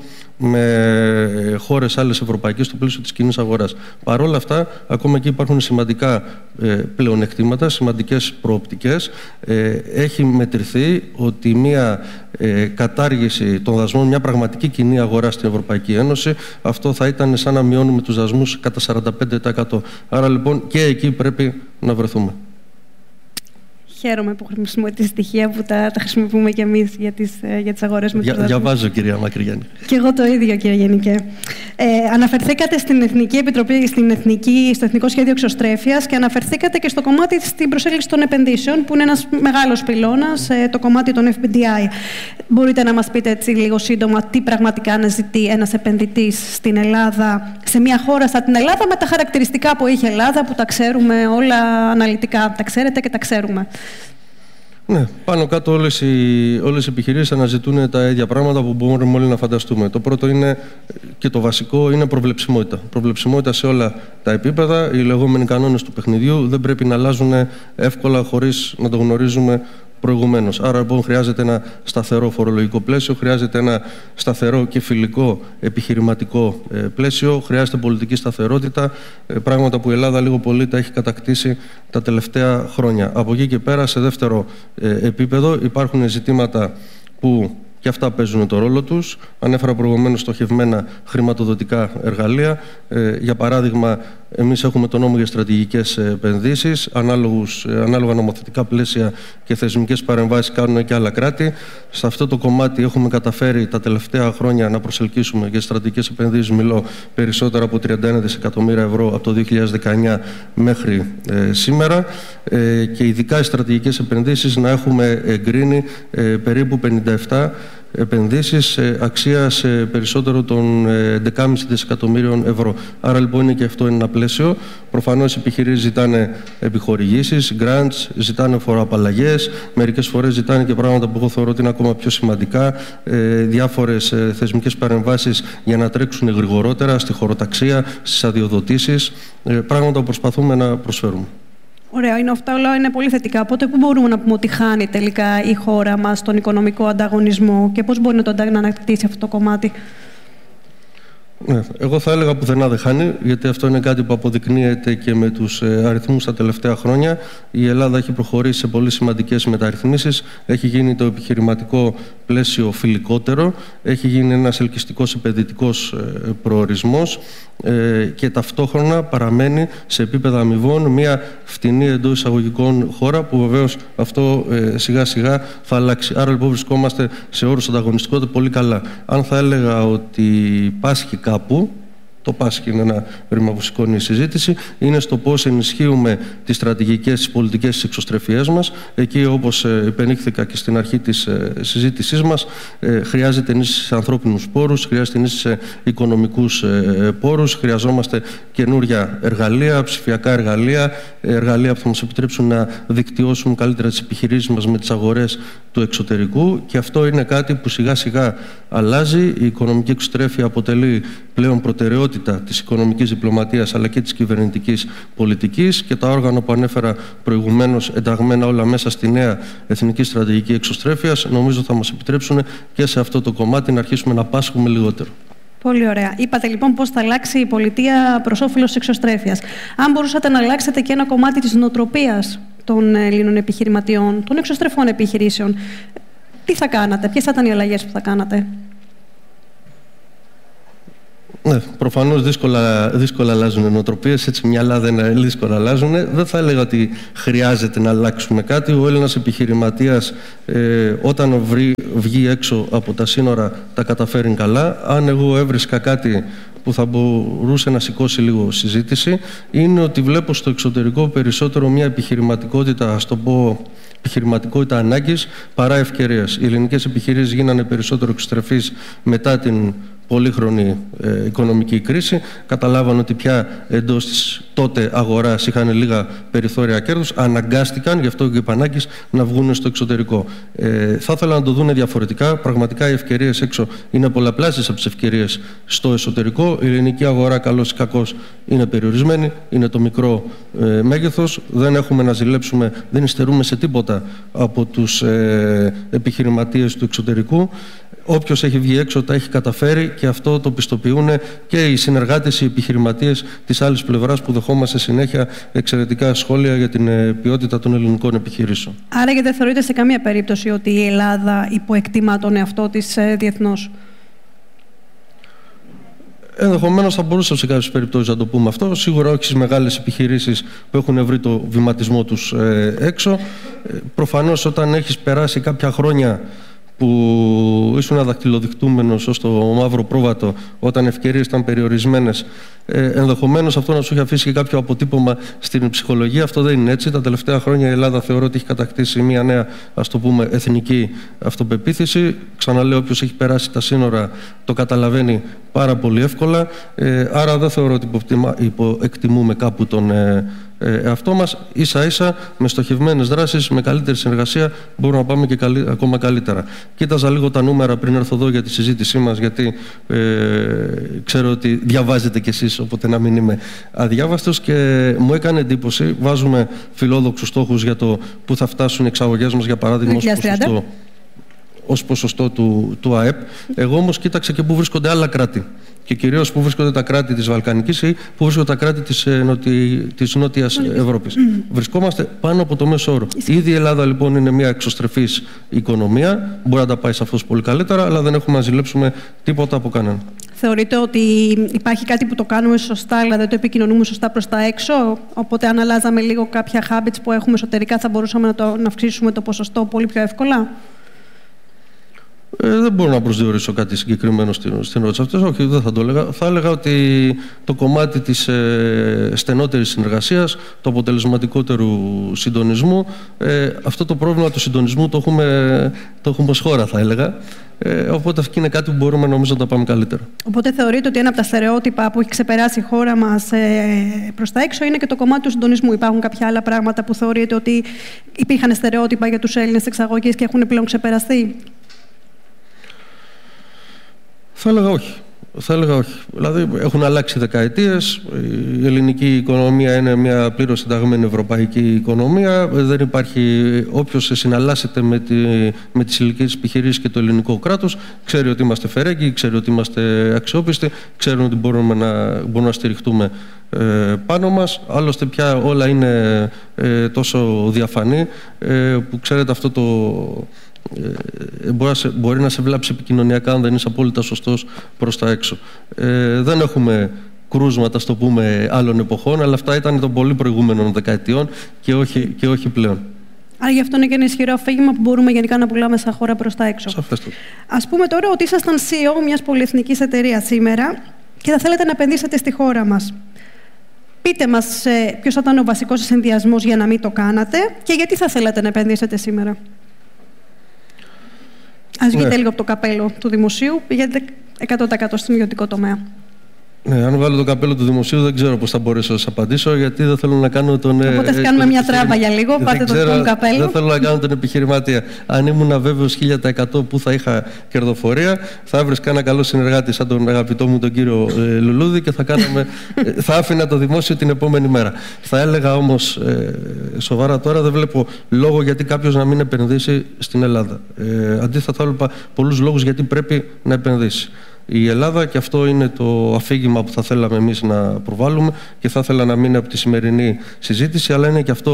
με χώρες άλλες ευρωπαϊκές στο πλαίσιο της κοινής αγοράς. Παρ' όλα αυτά, ακόμα εκεί υπάρχουν σημαντικά ε, πλεονεκτήματα, σημαντικές προοπτικές. Ε, έχει μετρηθεί ότι μια ε, κατάργηση των δασμών, μια πραγματική κοινή αγορά στην Ευρωπαϊκή Ένωση, αυτό θα ήταν σαν να μειώνουμε τους δασμούς κατά σαράντα πέντε τοις εκατό. Άρα λοιπόν και εκεί πρέπει να βρεθούμε. Χαίρομαι που χρησιμοποιείτε στοιχεία που τα, τα χρησιμοποιούμε και εμείς για τις, για τις αγορές με τους δασμούς. Διαβάζω, κυρία Μακρυγιάννη. Και εγώ το ίδιο, κύριε Γενικέ. Ε, αναφερθήκατε στην Εθνική Επιτροπή, στην Εθνική, στο Εθνικό Σχέδιο Εξωστρέφειας και αναφερθήκατε και στο κομμάτι στην προσέλκυση των επενδύσεων, που είναι ένας μεγάλος πυλώνας, ε, το κομμάτι των εφ πι ντι άι. Μπορείτε να μας πείτε έτσι λίγο σύντομα τι πραγματικά αναζητεί ένας επενδυτής στην Ελλάδα, σε μια χώρα σαν την Ελλάδα, με τα χαρακτηριστικά που έχει η Ελλάδα, που τα ξέρουμε όλα αναλυτικά. Τα ξέρετε και τα ξέρουμε. Ναι, πάνω κάτω όλες οι, όλες οι επιχειρήσεις αναζητούν τα ίδια πράγματα που μπορούμε όλοι να φανταστούμε. Το πρώτο είναι, και το βασικό, είναι προβλεψιμότητα. Προβλεψιμότητα σε όλα τα επίπεδα. Οι λεγόμενοι κανόνες του παιχνιδιού δεν πρέπει να αλλάζουν εύκολα χωρίς να το γνωρίζουμε προηγουμένως. Άρα λοιπόν χρειάζεται ένα σταθερό φορολογικό πλαίσιο, χρειάζεται ένα σταθερό και φιλικό επιχειρηματικό πλαίσιο, χρειάζεται πολιτική σταθερότητα, πράγματα που η Ελλάδα λίγο πολύ τα έχει κατακτήσει τα τελευταία χρόνια. Από εκεί και πέρα, σε δεύτερο επίπεδο, υπάρχουν ζητήματα που και αυτά παίζουν το ρόλο τους. Ανέφερα προηγουμένως στοχευμένα χρηματοδοτικά εργαλεία. Ε, για παράδειγμα, εμείς έχουμε το νόμο για στρατηγικές επενδύσεις, ανάλογους, ανάλογα νομοθετικά πλαίσια και θεσμικές παρεμβάσεις κάνουν και άλλα κράτη. Σε αυτό το κομμάτι έχουμε καταφέρει τα τελευταία χρόνια να προσελκύσουμε για στρατηγικές επενδύσεις, μιλώ, περισσότερα από τριάντα ένα δισεκατομμύρια ευρώ από το δύο χιλιάδες δεκαεννιά μέχρι ε, σήμερα ε, και ειδικά οι στρατηγικές επενδύσεις να έχουμε εγκρίνει ε, περίπου πενήντα επτά επενδύσεις αξίας περισσότερο των έντεκα κόμμα πέντε δισεκατομμύριων ευρώ. Άρα λοιπόν είναι και αυτό ένα πλαίσιο. Προφανώς οι επιχειρήσεις ζητάνε επιχορηγήσεις, grants, ζητάνε φοροαπαλλαγές, μερικές φορές ζητάνε και πράγματα που εγώ θεωρώ ότι είναι ακόμα πιο σημαντικά, διάφορες θεσμικές παρεμβάσεις για να τρέξουν γρηγορότερα στη χωροταξία, στις αδειοδοτήσεις, πράγματα που προσπαθούμε να προσφέρουμε. Ωραία, είναι αυτά όλα είναι πολύ θετικά. Οπότε πού μπορούμε να πούμε ότι χάνει τελικά η χώρα μας στον οικονομικό ανταγωνισμό και πώς μπορεί να το ανακτήσει αυτό το κομμάτι? Ναι, εγώ θα έλεγα πουθενά δεν χάνει, γιατί αυτό είναι κάτι που αποδεικνύεται και με τους αριθμούς τα τελευταία χρόνια. Η Ελλάδα έχει προχωρήσει σε πολύ σημαντικές μεταρρυθμίσεις, έχει γίνει το επιχειρηματικό πλαίσιο φιλικότερο, έχει γίνει ένας ελκυστικός επενδυτικός προορισμός και ταυτόχρονα παραμένει σε επίπεδα αμοιβών μια φτηνή εντός εισαγωγικών χώρα, που βεβαίως αυτό σιγά σιγά θα αλλάξει. Άρα λοιπόν βρισκόμαστε σε όρους ανταγωνιστικότητα πολύ καλά. Αν θα έλεγα ότι πάσχει κάπου, το πάσχει είναι ένα ρήμα που σηκώνει η συζήτηση, είναι στο πώς ενισχύουμε τις στρατηγικές, τις πολιτικές, τις εξωστρεφιές μας. Εκεί, όπως υπενήχθηκα και στην αρχή της συζήτησής μας, χρειάζεται ενίσχυση σε ανθρώπινους πόρους, χρειάζεται ενίσχυση σε οικονομικούς πόρους, χρειαζόμαστε καινούρια εργαλεία, ψηφιακά εργαλεία, εργαλεία που θα μας επιτρέψουν να δικτυώσουμε καλύτερα τις επιχειρήσεις μας με τις αγορές του εξωτερικού, και αυτό είναι κάτι που σιγά σιγά αλλάζει. Η οικονομική εξωστρέφεια αποτελεί πλέον προτεραιότητα της οικονομικής διπλωματίας αλλά και της κυβερνητικής πολιτικής, και τα όργανα που ανέφερα προηγουμένως, ενταγμένα όλα μέσα στη νέα εθνική στρατηγική εξωστρέφειας, νομίζω θα μας επιτρέψουν και σε αυτό το κομμάτι να αρχίσουμε να πάσχουμε λιγότερο. Πολύ ωραία. Είπατε λοιπόν πώς θα αλλάξει η πολιτεία προς όφελος της εξωστρέφειας. Αν μπορούσατε να αλλάξετε και ένα κομμάτι της νοοτροπίας των Ελλήνων επιχειρηματιών, των εξωστρεφών επιχειρήσεων. Τι θα κάνατε, ποιες θα ήταν οι αλλαγές που θα κάνατε? Ναι, προφανώς δύσκολα, δύσκολα αλλάζουν οι νοοτροπίες, έτσι μυαλά δεν δύσκολα αλλάζουν. Δεν θα έλεγα ότι χρειάζεται να αλλάξουμε κάτι. Ο Έλληνας επιχειρηματίας ε, όταν βρει, βγει έξω από τα σύνορα τα καταφέρει καλά. Αν εγώ έβρισκα κάτι που θα μπορούσε να σηκώσει λίγο συζήτηση, είναι ότι βλέπω στο εξωτερικό περισσότερο μια επιχειρηματικότητα, ας το πω, επιχειρηματικότητα ανάγκης παρά ευκαιρίας. Οι ελληνικές επιχειρήσεις γίνανε περισσότερο εξωστρεφείς μετά την πολύχρονη ε, οικονομική κρίση. Καταλάβαν ότι πια εντός της τότε αγοράς είχαν λίγα περιθώρια κέρδους. Αναγκάστηκαν, γι' αυτό και επανάγκης, να βγουν στο εξωτερικό. Ε, θα ήθελα να το δουν διαφορετικά. Πραγματικά οι ευκαιρίες έξω είναι πολλαπλάσιες από τις ευκαιρίες στο εσωτερικό. Η ελληνική αγορά, καλώς ή κακώς, είναι περιορισμένη. Είναι το μικρό ε, μέγεθος. Δεν έχουμε να ζηλέψουμε, δεν υστερούμε σε τίποτα από τους ε, επιχειρηματίες του εξωτερικού. Όποιος έχει βγει έξω τα έχει καταφέρει και αυτό το πιστοποιούν και οι συνεργάτες, οι επιχειρηματίες της άλλης πλευράς που δεχόμαστε συνέχεια εξαιρετικά σχόλια για την ποιότητα των ελληνικών επιχειρήσεων. Άρα γιατί δεν θεωρείτε σε καμία περίπτωση ότι η Ελλάδα υποεκτιμά τον εαυτό της διεθνώς? Ενδεχομένως θα μπορούσα σε κάποιες περιπτώσεις να το πούμε αυτό. Σίγουρα όχι στις μεγάλες επιχειρήσεις που έχουν βρει το βηματισμό τους ε, έξω. Ε, προφανώς όταν έχεις περάσει κάποια χρόνια που ήσουν αδακτυλοδεικτούμενος ως το μαύρο πρόβατο, όταν ευκαιρίες ήταν περιορισμένες, ε, ενδεχομένως αυτό να σου έχει αφήσει και κάποιο αποτύπωμα στην ψυχολογία. Αυτό δεν είναι έτσι. Τα τελευταία χρόνια η Ελλάδα θεωρώ ότι έχει κατακτήσει μια νέα, ας το πούμε, εθνική αυτοπεποίθηση. Ξαναλέω, όποιος έχει περάσει τα σύνορα το καταλαβαίνει πάρα πολύ εύκολα. Ε, άρα δεν θεωρώ ότι υποεκτιμούμε κάπου τον ε, εαυτό μας. Ίσα ίσα με στοχευμένες δράσεις, με καλύτερη συνεργασία μπορούμε να πάμε και καλύ, ακόμα καλύτερα. Κοίταζα λίγο τα νούμερα πριν έρθω εδώ για τη συζήτησή μας, γιατί ε, ξέρω ότι διαβάζετε κι εσείς, οπότε να μην είμαι αδιάβαστος, και μου έκανε εντύπωση. Βάζουμε φιλόδοξους στόχους για το που θα φτάσουν οι εξαγωγές μας, για παράδειγμα, ως ποσοστό, ως ποσοστό του, του ΑΕΠ. Εγώ όμως κοίταξα και πού βρίσκονται άλλα κράτη. Και κυρίως πού βρίσκονται τα κράτη της Βαλκανικής ή πού βρίσκονται τα κράτη της, νότι, της Νότιας Ευρώπης. Mm. Βρισκόμαστε πάνω από το μέσο όρο. Ήδη η Ελλάδα λοιπόν είναι μια εξωστρεφής οικονομία. Μπορεί να τα πάει σε αυτός πολύ καλύτερα, αλλά δεν έχουμε να ζηλέψουμε τίποτα από κανέναν. Θεωρείτε ότι υπάρχει κάτι που το κάνουμε σωστά, αλλά δεν το επικοινωνούμε σωστά προς τα έξω? Οπότε αν αλλάζαμε λίγο κάποια habits που έχουμε εσωτερικά, θα μπορούσαμε να, το, να αυξήσουμε το ποσοστό πολύ πιο εύκολα? Ε, δεν μπορώ να προσδιορίσω κάτι συγκεκριμένο στην, στην ερώτηση αυτή. Όχι, δεν θα το έλεγα. Θα έλεγα ότι το κομμάτι της ε, στενότερης συνεργασίας, του αποτελεσματικότερου συντονισμού, ε, αυτό το πρόβλημα του συντονισμού το έχουμε, το έχουμε ως χώρα, θα έλεγα. Ε, οπότε αυτό είναι κάτι που μπορούμε νομίζω να τα πάμε καλύτερα. Οπότε θεωρείτε ότι ένα από τα στερεότυπα που έχει ξεπεράσει η χώρα μας ε, προς τα έξω είναι και το κομμάτι του συντονισμού? Υπάρχουν κάποια άλλα πράγματα που θεωρείτε ότι υπήρχαν στερεότυπα για τους Έλληνες εξαγωγείς και έχουν πλέον ξεπεραστεί? Θα έλεγα όχι. Θα έλεγα όχι. Δηλαδή έχουν αλλάξει δεκαετίες. Η ελληνική οικονομία είναι μια πλήρως συνταγμένη ευρωπαϊκή οικονομία. Δεν υπάρχει όποιος συναλλάσσεται με, τη, με τις ελληνικές επιχειρήσεις και το ελληνικό κράτος. Ξέρει ότι είμαστε φερέγγοι, ξέρει ότι είμαστε αξιόπιστοι, ξέρουν ότι μπορούμε να, μπορούμε να στηριχτούμε ε, πάνω μας. Άλλωστε πια όλα είναι ε, τόσο διαφανή ε, που ξέρετε αυτό το... Ε, μπορεί, να σε, μπορεί να σε βλάψει επικοινωνιακά αν δεν είσαι απόλυτα σωστός προς τα έξω. Ε, δεν έχουμε κρούσματα, στο πούμε, άλλων εποχών, αλλά αυτά ήταν των πολύ προηγούμενων δεκαετιών και όχι, και όχι πλέον. Άρα γι' αυτό είναι και ένα ισχυρό αφήγημα που μπορούμε γενικά να πουλάμε σαν χώρα προς τα έξω. Σαφέστατα. Ας πούμε τώρα ότι ήσασταν σι ι ο μιας πολυεθνικής εταιρείας σήμερα και θα θέλετε να επενδύσετε στη χώρα μας. Πείτε μας ε, ποιος θα ήταν ο βασικός συνδυασμός για να μην το κάνατε και γιατί θα θέλατε να επενδύσετε σήμερα. Ας βγείτε ναι. λίγο από το καπέλο του δημοσίου, πηγαίνετε εκατό τοις εκατό στον ιδιωτικό τομέα. Ναι, αν βάλω το καπέλο του δημοσίου δεν ξέρω πώς θα μπορέσω να σας απαντήσω, γιατί δεν θέλω να κάνω τον... Οπότε ας κάνουμε μια τράβα για λίγο, πάτε το δικό μου καπέλο. Δεν θέλω να κάνω τον επιχειρηματία. Αν ήμουν βέβαιος χίλια τοις εκατό που θα είχα κερδοφορία, θα έβρισκα ένα καλό συνεργάτη σαν τον αγαπητό μου τον κύριο ε, Λουλούδη και θα, κάναμε, θα άφηνα το δημόσιο την επόμενη μέρα. Θα έλεγα όμως ε, σοβαρά τώρα, δεν βλέπω λόγο γιατί κάποιος να μην επενδύσει στην Ελλάδα. Ε, αντίθετα θα έλεγα πολλούς λόγους γιατί πρέπει να επενδύσει η Ελλάδα, και αυτό είναι το αφήγημα που θα θέλαμε εμείς να προβάλλουμε και θα ήθελα να μείνει από τη σημερινή συζήτηση, αλλά είναι και αυτό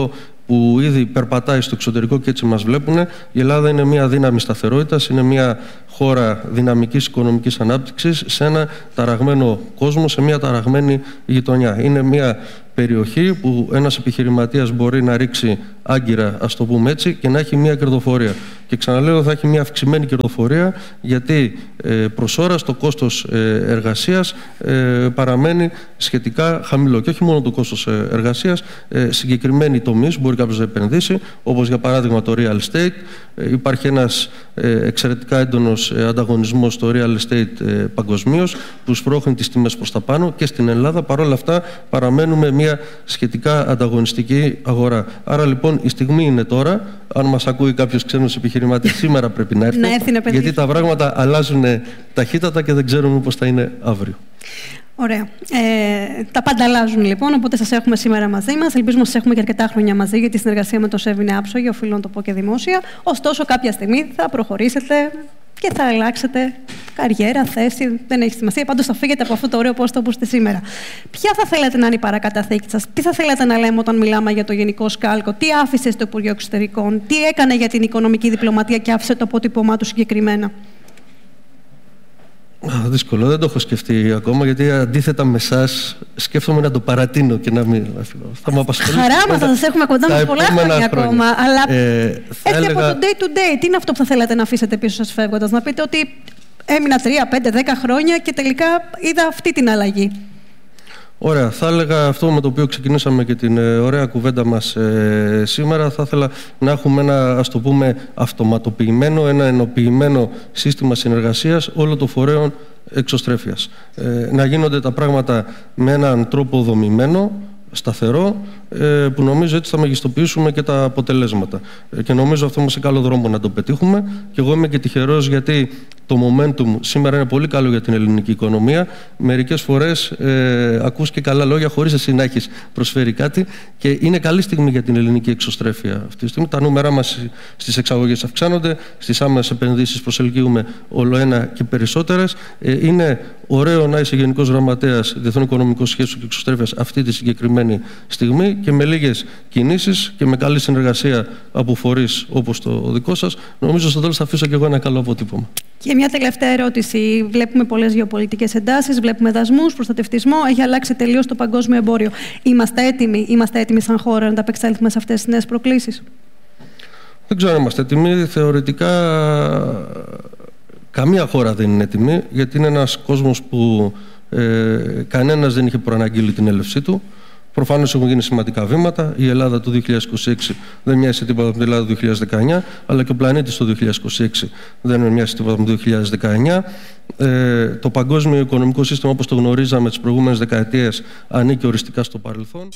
που ήδη περπατάει στο εξωτερικό και έτσι μας βλέπουν. Η Ελλάδα είναι μια δύναμη σταθερότητας, είναι μια χώρα δυναμικής οικονομικής ανάπτυξης σε ένα ταραγμένο κόσμο, σε μια ταραγμένη γειτονιά. Είναι μια περιοχή που ένας επιχειρηματίας μπορεί να ρίξει άγκυρα, ας το πούμε έτσι, και να έχει μια κερδοφορία. Και ξαναλέω, θα έχει μια αυξημένη κερδοφορία, γιατί ε, προς ώρας το κόστος ε, εργασίας ε, παραμένει σχετικά χαμηλό. Και όχι μόνο το κόστος ε, εργασίας, ε, συγκεκριμένοι τομείς μπορεί κάποιος να επενδύσει, όπως για παράδειγμα το real estate. Ε, υπάρχει ένας ε, εξαιρετικά έντονος ε, ανταγωνισμός στο real estate ε, παγκοσμίως, που σπρώχνει τις τιμές προς τα πάνω, και στην Ελλάδα παρόλα αυτά παραμένουμε μια σχετικά ανταγωνιστική αγορά. Άρα λοιπόν η στιγμή είναι τώρα. Αν μας ακούει κάποιος ξένος επιχειρηματίας, σήμερα πρέπει να έρθει, γιατί τα πράγματα αλλάζουν ταχύτατα και δεν ξέρουμε πώς θα είναι αύριο. Ωραία. Ε, τα πάντα αλλάζουν λοιπόν, οπότε σας έχουμε σήμερα μαζί μας. Ελπίζουμε να σας έχουμε και αρκετά χρόνια μαζί, γιατί η συνεργασία με το ΣΕΒ είναι άψογη, οφείλω να το πω και δημόσια. Ωστόσο, κάποια στιγμή θα προχωρήσετε και θα αλλάξετε καριέρα, θέση, δεν έχει σημασία. Πάντως θα φύγετε από αυτό το ωραίο πόστο που είστε σήμερα. Ποια θα θέλατε να είναι η παρακαταθήκη σας, τι θα θέλατε να λέμε όταν μιλάμε για το Γενικό Σκάλκο, τι άφησε στο Υπουργείο Εξωτερικών, τι έκανε για την οικονομική διπλωματία και άφησε το αποτύπωμά του συγκεκριμένα? Δύσκολο, δεν το έχω σκεφτεί ακόμα, γιατί αντίθετα με εσάς σκέφτομαι να το παρατείνω και να μην. Θα μου απασχολήσει. Χαρά μας, θα σας έχουμε κοντά μας πολλά χρόνια ακόμα. Αλλά ε, έρχεται έλεγα... από το day to day. Τι είναι αυτό που θα θέλατε να αφήσετε πίσω σας φεύγοντας? Να πείτε ότι έμεινα τρία, πέντε, δέκα χρόνια και τελικά είδα αυτή την αλλαγή. Ωραία. Θα έλεγα αυτό με το οποίο ξεκινήσαμε και την ε, ωραία κουβέντα μας ε, σήμερα. Θα ήθελα να έχουμε ένα, ας το πούμε, αυτοματοποιημένο, ένα ενοποιημένο σύστημα συνεργασίας όλων των φορέων εξωστρέφειας. Ε, να γίνονται τα πράγματα με έναν τρόπο δομημένο, σταθερό, ε, που νομίζω έτσι θα μεγιστοποιήσουμε και τα αποτελέσματα. Ε, και νομίζω αυτό είμαστε σε καλό δρόμο να το πετύχουμε. Και εγώ είμαι και τυχερός, γιατί το momentum σήμερα είναι πολύ καλό για την ελληνική οικονομία. Μερικές φορές ε, ακούς και καλά λόγια χωρίς εσύ να έχεις προσφέρει κάτι, και είναι καλή στιγμή για την ελληνική εξωστρέφεια αυτή τη στιγμή. Τα νούμερά μας στις εξαγωγές αυξάνονται, στις άμεσες επενδύσεις προσελκύουμε όλο ένα και περισσότερες. Ε, είναι ωραίο να είσαι Γενικός Γραμματέας Διεθνών Οικονομικών Σχέσεων και Εξωστρέφειας αυτή τη συγκεκριμένη στιγμή, και με λίγες κινήσεις και με καλή συνεργασία από φορείς όπως το δικό σας, νομίζω στο τέλος θα αφήσω και εγώ ένα καλό αποτύπωμα. Και μια τελευταία ερώτηση. Βλέπουμε πολλές γεωπολιτικές εντάσεις, βλέπουμε δασμούς, προστατευτισμό. Έχει αλλάξει τελείως το παγκόσμιο εμπόριο. Είμαστε έτοιμοι, είμαστε έτοιμοι σαν χώρα να ανταπεξέλθουμε σε αυτές τις νέες προκλήσεις? Δεν ξέρω αν είμαστε έτοιμοι. Θεωρητικά καμία χώρα δεν είναι έτοιμη, γιατί είναι ένας κόσμος που ε, κανένας δεν είχε προαναγγείλει την έλευσή του. Προφανώς έχουν γίνει σημαντικά βήματα. Η Ελλάδα του δύο χιλιάδες είκοσι έξι δεν μοιάζει τίποτα με την Ελλάδα του δύο χιλιάδες δεκαεννιά, αλλά και ο πλανήτης του δύο χιλιάδες είκοσι έξι δεν μοιάζει τίποτα με το δύο χιλιάδες δεκαεννιά. Ε, το παγκόσμιο οικονομικό σύστημα, όπως το γνωρίζαμε τις προηγούμενες δεκαετίες, ανήκει οριστικά στο παρελθόν.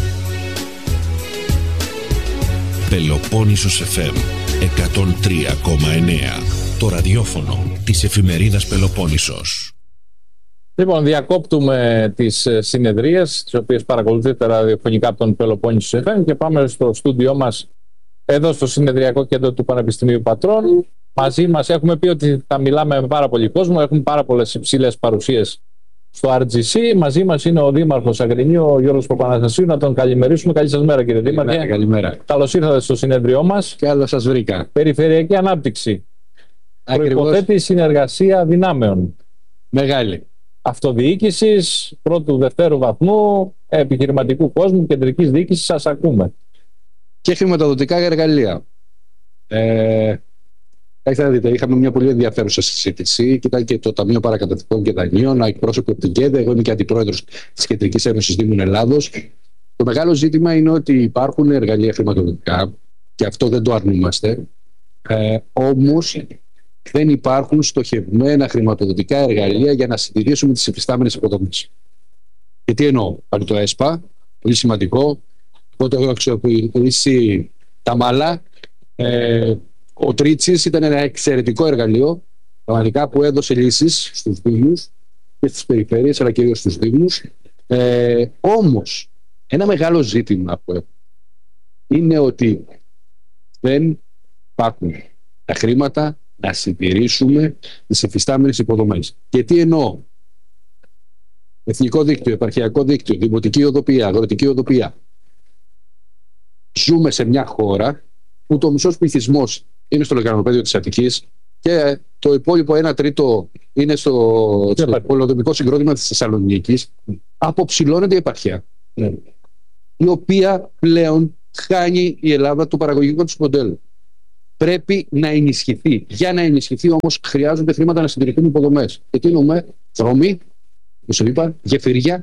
Πελοπόννησος εφ εμ εκατόν τρία κόμμα εννέα, το ραδιόφωνο της εφημερίδας Πελοπόννησος. Λοιπόν, διακόπτουμε τις συνεδρίες, τις οποίες παρακολουθείτε ραδιοφωνικά από τον Πελοπόννησο εφ εμ, και πάμε στο στούντιό μας εδώ στο Συνεδριακό Κέντρο του Πανεπιστημίου Πατρών. Μαζί μας έχουμε πει ότι θα μιλάμε με πάρα πολύ κόσμο, έχουμε πάρα πολλές υψηλές παρουσίες στο αρ τζι σι. Μαζί μας είναι ο Δήμαρχος Αγρινίου, ο Γιώργος Παπαναστασίου. Να τον καλημερίσουμε. Καλή σας μέρα, κύριε Δήμαρχε. Ναι, καλημέρα. Καλώς ήρθατε στο συνεδριό μας. Καλώς σας βρήκα. Περιφερειακή ανάπτυξη. Προϋποθέτει συνεργασία δυνάμεων. Μεγάλη. Αυτοδιοίκησης, πρώτου, δευτέρου βαθμού, επιχειρηματικού κόσμου, κεντρικής διοίκησης. Σας ακούμε. Και χρηματοδοτικά εργαλεία. Ε, να δείτε, είχαμε μια πολύ ενδιαφέρουσα συζήτηση. Ήταν και το Ταμείο Παρακαταθηκών και Δανείων, εκπρόσωπο από την ΚΕΔΕ. Εγώ είμαι και αντιπρόεδρος της Κεντρικής Ένωσης Δήμων Ελλάδος. Το μεγάλο ζήτημα είναι ότι υπάρχουν εργαλεία χρηματοδοτικά, και αυτό δεν το αρνούμαστε. Ε, όμως δεν υπάρχουν στοχευμένα χρηματοδοτικά εργαλεία για να συντηρήσουμε τις υφιστάμενες υποδομές. Και τι εννοώ? Πάλι το ΕΣΠΑ, πολύ σημαντικό. Οπότε έχω αξιοποιήσει τα μάλα. Ε, ο Τρίτσης ήταν ένα εξαιρετικό εργαλείο, πραγματικά, που έδωσε λύσεις στους δήμους και στις περιφέρειες, αλλά κυρίως στους δήμους. Ε, όμως, ένα μεγάλο ζήτημα που έχω είναι ότι δεν υπάρχουν τα χρήματα να συντηρήσουμε τις εφιστάμενες υποδομές. Και τι εννοώ? Εθνικό δίκτυο, επαρχιακό δίκτυο, δημοτική οδοποιία, αγροτική οδοποιία, ζούμε σε μια χώρα που το μισός πληθυσμός είναι στο λεκανοπέδιο της Αττικής και το υπόλοιπο ένα τρίτο είναι στο, στο πολεοδομικό συγκρότημα της Θεσσαλονίκης. Αποψηλώνεται η επαρχία, ναι. η οποία πλέον χάνει η Ελλάδα το παραγωγικό της μοντέλο. Πρέπει να ενισχυθεί. Για να ενισχυθεί όμως χρειάζονται χρήματα να συντηρηθούν υποδομές. Εκεί εννοούμε δρόμοι, όπως είπα, γεφυριά.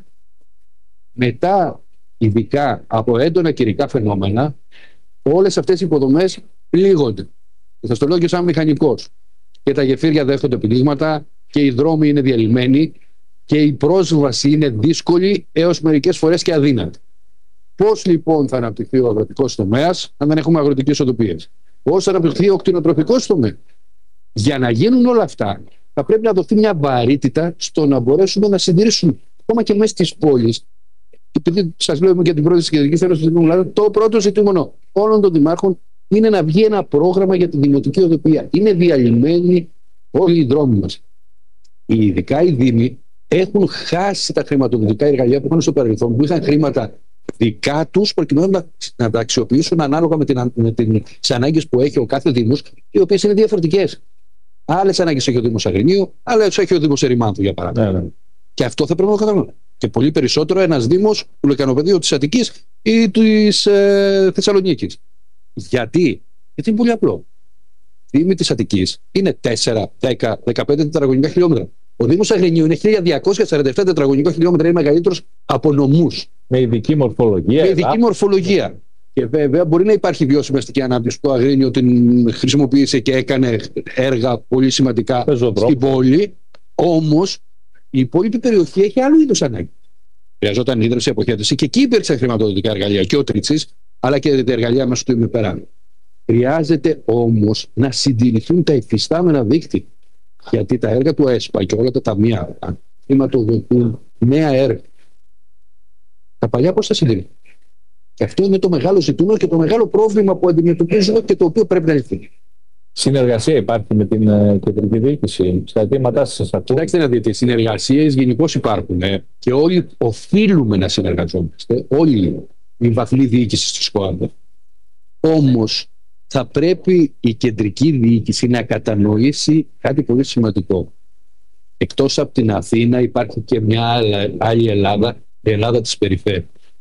Μετά, ειδικά από έντονα καιρικά φαινόμενα, όλες αυτές οι υποδομές πλήγονται. Θα στο λέω και σαν μηχανικός. Και τα γεφύρια δέχονται πλήγματα και οι δρόμοι είναι διαλυμένοι και η πρόσβαση είναι δύσκολη έως μερικές φορές και αδύνατη. Πώς λοιπόν θα αναπτυχθεί ο αγροτικός τομέας αν δεν έχουμε αγροτικές οτοπίες? Πώς θα αναπτυχθεί ο κτηνοτροφικός τομέας? Για να γίνουν όλα αυτά, θα πρέπει να δοθεί μια βαρύτητα στο να μπορέσουμε να συντηρήσουμε ακόμα και μέσα στις πόλεις. Επειδή σας λέω για την πρώτη της Κεντρικής Ένωσης, το πρώτο ζητούμενο όλων των δημάρχων είναι να βγει ένα πρόγραμμα για την δημοτική οδοποιία. Είναι διαλυμένοι όλοι οι δρόμοι μας. Ειδικά οι δήμοι έχουν χάσει τα χρηματοδοτικά εργαλεία που είχαν στο παρελθόν, που είχαν χρήματα δικά τους προκειμένου να, να τα αξιοποιήσουν ανάλογα με, την, με τις ανάγκες που έχει ο κάθε δήμος, οι οποίες είναι διαφορετικές. Άλλες ανάγκες έχει ο Δήμος Αγρινίου, άλλες έχει ο Δήμος Ερημάνθου, για παράδειγμα. Ναι, ναι. Και αυτό θα πρέπει να το καταλάβουμε. Και πολύ περισσότερο ένας Δήμος του Λεκανοπεδίου της Αττικής ή της ε, Θεσσαλονίκης. Γιατί? Γιατί είναι πολύ απλό. Οι Δήμοι της Αττικής είναι τέσσερα, δέκα, δεκαπέντε τετραγωνικά χιλιόμετρα. Ο Δήμος Αγρινίου είναι χίλια διακόσια σαράντα επτά τετραγωνικά χιλιόμετρα, είναι μεγαλύτερος από νομούς. Με ειδική μορφολογία. Με ειδική μορφολογία. Και βέβαια μπορεί να υπάρχει βιώσιμη αστική ανάπτυξη. Το Αγρίνιο την χρησιμοποίησε και έκανε έργα πολύ σημαντικά στην πόλη. Όμως η υπόλοιπη περιοχή έχει άλλου είδους ανάγκη. Χρειαζόταν ίδρυυση, αποχέτευση και εκεί υπήρξαν χρηματοδοτικά εργαλεία και ο Τρίτσης, αλλά και τα εργαλεία μέσα του ημιπεράνου. Χρειάζεται όμως να συντηρηθούν τα υφιστάμενα δίκτυα. Γιατί τα έργα του ΕΣΠΑ και όλα τα ταμεία χρηματοδοτούν νέα έργα. Τα παλιά πώς θα συντηρηθούν? Και αυτό είναι το μεγάλο ζητούμενο και το μεγάλο πρόβλημα που αντιμετωπίζουμε και το οποίο πρέπει να λυθεί. Συνεργασία υπάρχει με την uh, κεντρική διοίκηση στα αιτήματά σας? Κοιτάξτε να δείτε, συνεργασίες γενικώς υπάρχουν ε, και όλοι οφείλουμε να συνεργαζόμαστε, όλοι η βαθμοί διοίκηση στη χώρα. Όμως θα πρέπει η κεντρική διοίκηση να κατανοήσει κάτι πολύ σημαντικό. Εκτός από την Αθήνα υπάρχει και μια άλλη Ελλάδα, η Ελλάδα της περιφέρειας,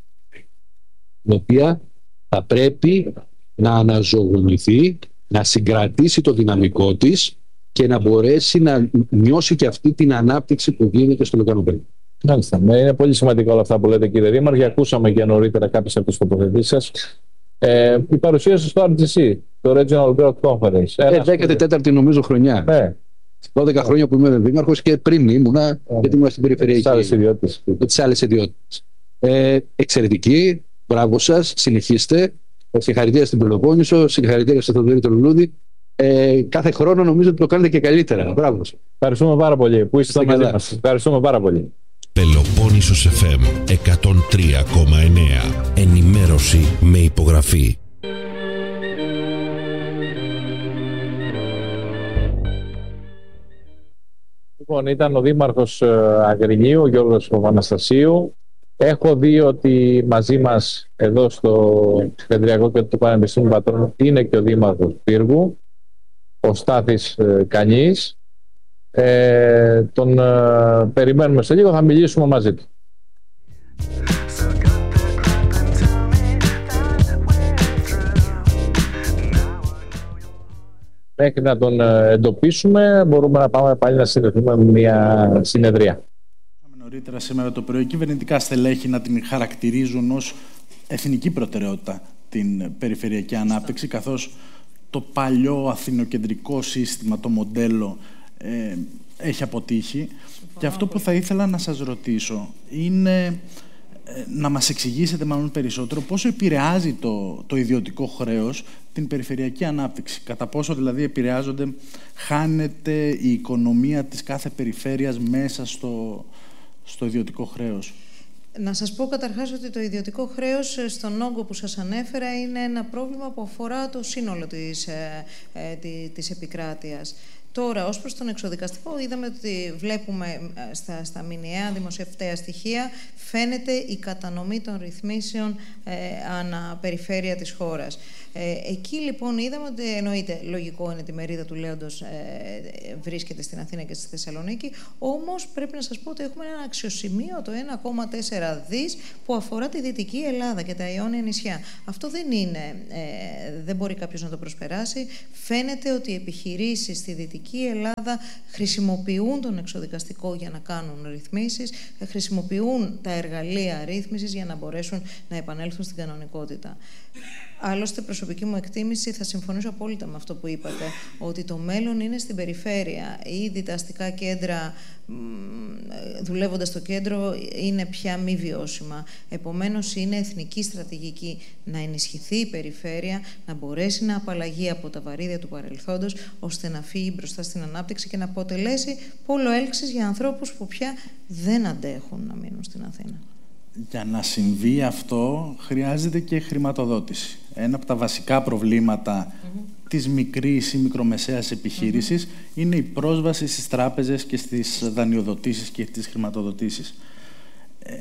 η οποία θα πρέπει να αναζωογονηθεί, να συγκρατήσει το δυναμικό της και να μπορέσει να νιώσει και αυτή την ανάπτυξη που γίνεται στο Λεκανοπέδιο. Μάλιστα. Είναι πολύ σημαντικό όλα αυτά που λέτε, κύριε Δήμαρχε. Ακούσαμε και νωρίτερα κάποιες από τις τοποθετήσεις σας. Ε, η παρουσία σας στο αρ τζι σι, το Regional Growth Conference. Ε, δέκατη τέταρτη νομίζω χρονιά. Ναι. δώδεκα χρόνια που είμαι δήμαρχος και πριν ήμουνα, yeah. γιατί ήμουν στην περιφερειακή. Με τις άλλες ιδιότητες. Ε, εξαιρετική. Μπράβο σας. Συνεχίστε. Συγχαρητήρια στην Πελοπόννησο, συγχαρητήρια στο Θοδωρή τον Λουλούδη. Ε, κάθε χρόνο νομίζω ότι το κάνετε και καλύτερα. Μπράβο σας. Ευχαριστούμε πάρα πολύ που είστε μαζί μας. Ευχαριστούμε πάρα πολύ. Πελοπόννησος εφ εμ εκατόν τρία κόμμα εννέα. Ενημέρωση με υπογραφή. Λοιπόν, ήταν ο Δήμαρχος Αγρινίου, ο Γιώργος Παπαναστασίου. Έχω δει ότι μαζί μας εδώ στο Κεντριακό και του Πανεπιστήμιου Πατρών είναι και ο Δήμαρχος Πύργου, ο Στάθης Κανής. Ε, τον ε, περιμένουμε σε λίγο, θα μιλήσουμε μαζί του. Μέχρι να τον ε, εντοπίσουμε μπορούμε να πάμε πάλι να συνδεθούμε με μια συνεδρία. Νωρίτερα σήμερα το πρωί κυβερνητικά στελέχη να την χαρακτηρίζουν ως εθνική προτεραιότητα την περιφερειακή ανάπτυξη, καθώς το παλιό αθηνοκεντρικό σύστημα, το μοντέλο ε, έχει αποτύχει. Και αυτό που θα ήθελα να σας ρωτήσω είναι ε, να μας εξηγήσετε μάλλον περισσότερο πόσο επηρεάζει το, το ιδιωτικό χρέος την περιφερειακή ανάπτυξη. Κατά πόσο δηλαδή επηρεάζονται, χάνεται η οικονομία της κάθε περιφέρειας μέσα στο, στο ιδιωτικό χρέος. Να σας πω καταρχάς ότι το ιδιωτικό χρέος στον όγκο που σας ανέφερα είναι ένα πρόβλημα που αφορά το σύνολο της, ε, ε, της επικράτειας. Τώρα, ως προς τον εξωδικαστικό, είδαμε ότι βλέπουμε στα, στα μηνιαία δημοσιευτέα στοιχεία, φαίνεται η κατανομή των ρυθμίσεων ε, αναπεριφέρεια της χώρας. Ε, εκεί λοιπόν είδαμε ότι εννοείται λογικό είναι τη μερίδα του λέοντος ε, βρίσκεται στην Αθήνα και στη Θεσσαλονίκη, όμως πρέπει να σας πω ότι έχουμε ένα αξιοσημείωτο ένα κόμμα τέσσερα δις που αφορά τη Δυτική Ελλάδα και τα Ιόνια νησιά. Αυτό δεν είναι, ε, δεν μπορεί κάποιος να το προσπεράσει. Φαίνεται ότι οι επιχειρήσεις στη Δυτική Ελλάδα χρησιμοποιούν τον εξωδικαστικό για να κάνουν ρυθμίσεις, χρησιμοποιούν τα εργαλεία ρύθμισης για να μπορέσουν να επανέλθουν στην κανονικότητα. Άλλωστε, προσωπική μου εκτίμηση, θα συμφωνήσω απόλυτα με αυτό που είπατε, ότι το μέλλον είναι στην περιφέρεια. Ήδη τα αστικά κέντρα, δουλεύοντας στο κέντρο, είναι πια μη βιώσιμα. Επομένως, είναι εθνική στρατηγική να ενισχυθεί η περιφέρεια, να μπορέσει να απαλλαγεί από τα βαρύδια του παρελθόντος, ώστε να φύγει μπροστά στην ανάπτυξη και να αποτελέσει πόλο έλξης για ανθρώπους που πια δεν αντέχουν να μείνουν στην Αθήνα. Για να συμβεί αυτό, χρειάζεται και χρηματοδότηση. Ένα από τα βασικά προβλήματα mm-hmm. της μικρής ή μικρομεσαίας επιχείρησης mm-hmm. είναι η πρόσβαση στις τράπεζες και στις δανειοδοτήσεις και στις χρηματοδοτήσεις. Ε,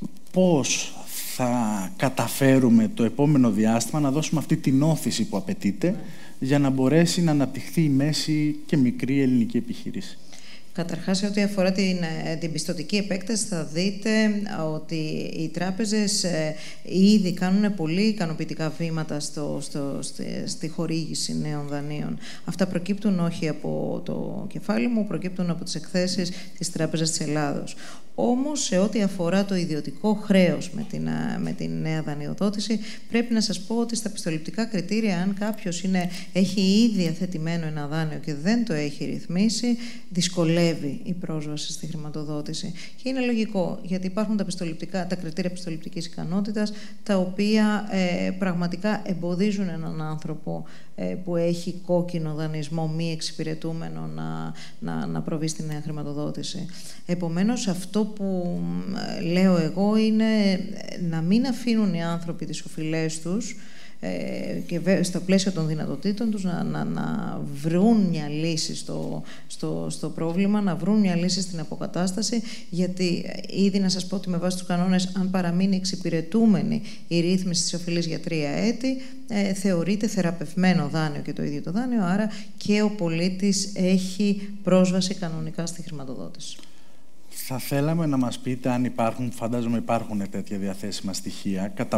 πώς θα καταφέρουμε το επόμενο διάστημα να δώσουμε αυτή την όθηση που απαιτείται mm-hmm. για να μπορέσει να αναπτυχθεί η μέση και μικρή ελληνική επιχείρηση? Καταρχάς, σε ό,τι αφορά την, την πιστωτική επέκταση, θα δείτε ότι οι τράπεζες ε, ήδη κάνουν πολύ ικανοποιητικά βήματα στο, στο, στη, στη χορήγηση νέων δανείων. Αυτά προκύπτουν όχι από το κεφάλι μου, προκύπτουν από τις εκθέσεις της Τράπεζας της Ελλάδος. Όμως, σε ό,τι αφορά το ιδιωτικό χρέος με την, με την νέα δανειοδότηση, πρέπει να σας πω ότι στα πιστοληπτικά κριτήρια, αν κάποιος είναι, έχει ήδη διαθετημένο ένα δάνειο και δεν το έχει ρυθμίσει, δυσκολεύει η πρόσβαση στη χρηματοδότηση. Και είναι λογικό, γιατί υπάρχουν τα, τα κριτήρια πιστοληπτικής ικανότητας, τα οποία ε, πραγματικά εμποδίζουν έναν άνθρωπο ε, που έχει κόκκινο δανεισμό μη εξυπηρετούμενο να, να, να προβεί στη νέα χρηματοδότηση. Επομένως, αυτό που λέω εγώ είναι να μην αφήνουν οι άνθρωποι τις οφειλές τους ε, και στο πλαίσιο των δυνατοτήτων τους να, να, να βρουν μια λύση στο, στο, στο πρόβλημα, να βρουν μια λύση στην αποκατάσταση, γιατί ήδη να σας πω ότι με βάση τους κανόνες, αν παραμείνει εξυπηρετούμενη η ρύθμιση της οφειλής για τρία έτη, ε, θεωρείται θεραπευμένο δάνειο και το ίδιο το δάνειο, άρα και ο πολίτης έχει πρόσβαση κανονικά στη χρηματοδότηση. Θα θέλαμε να μας πείτε αν υπάρχουν, φαντάζομαι υπάρχουν τέτοια διαθέσιμα στοιχεία, κατά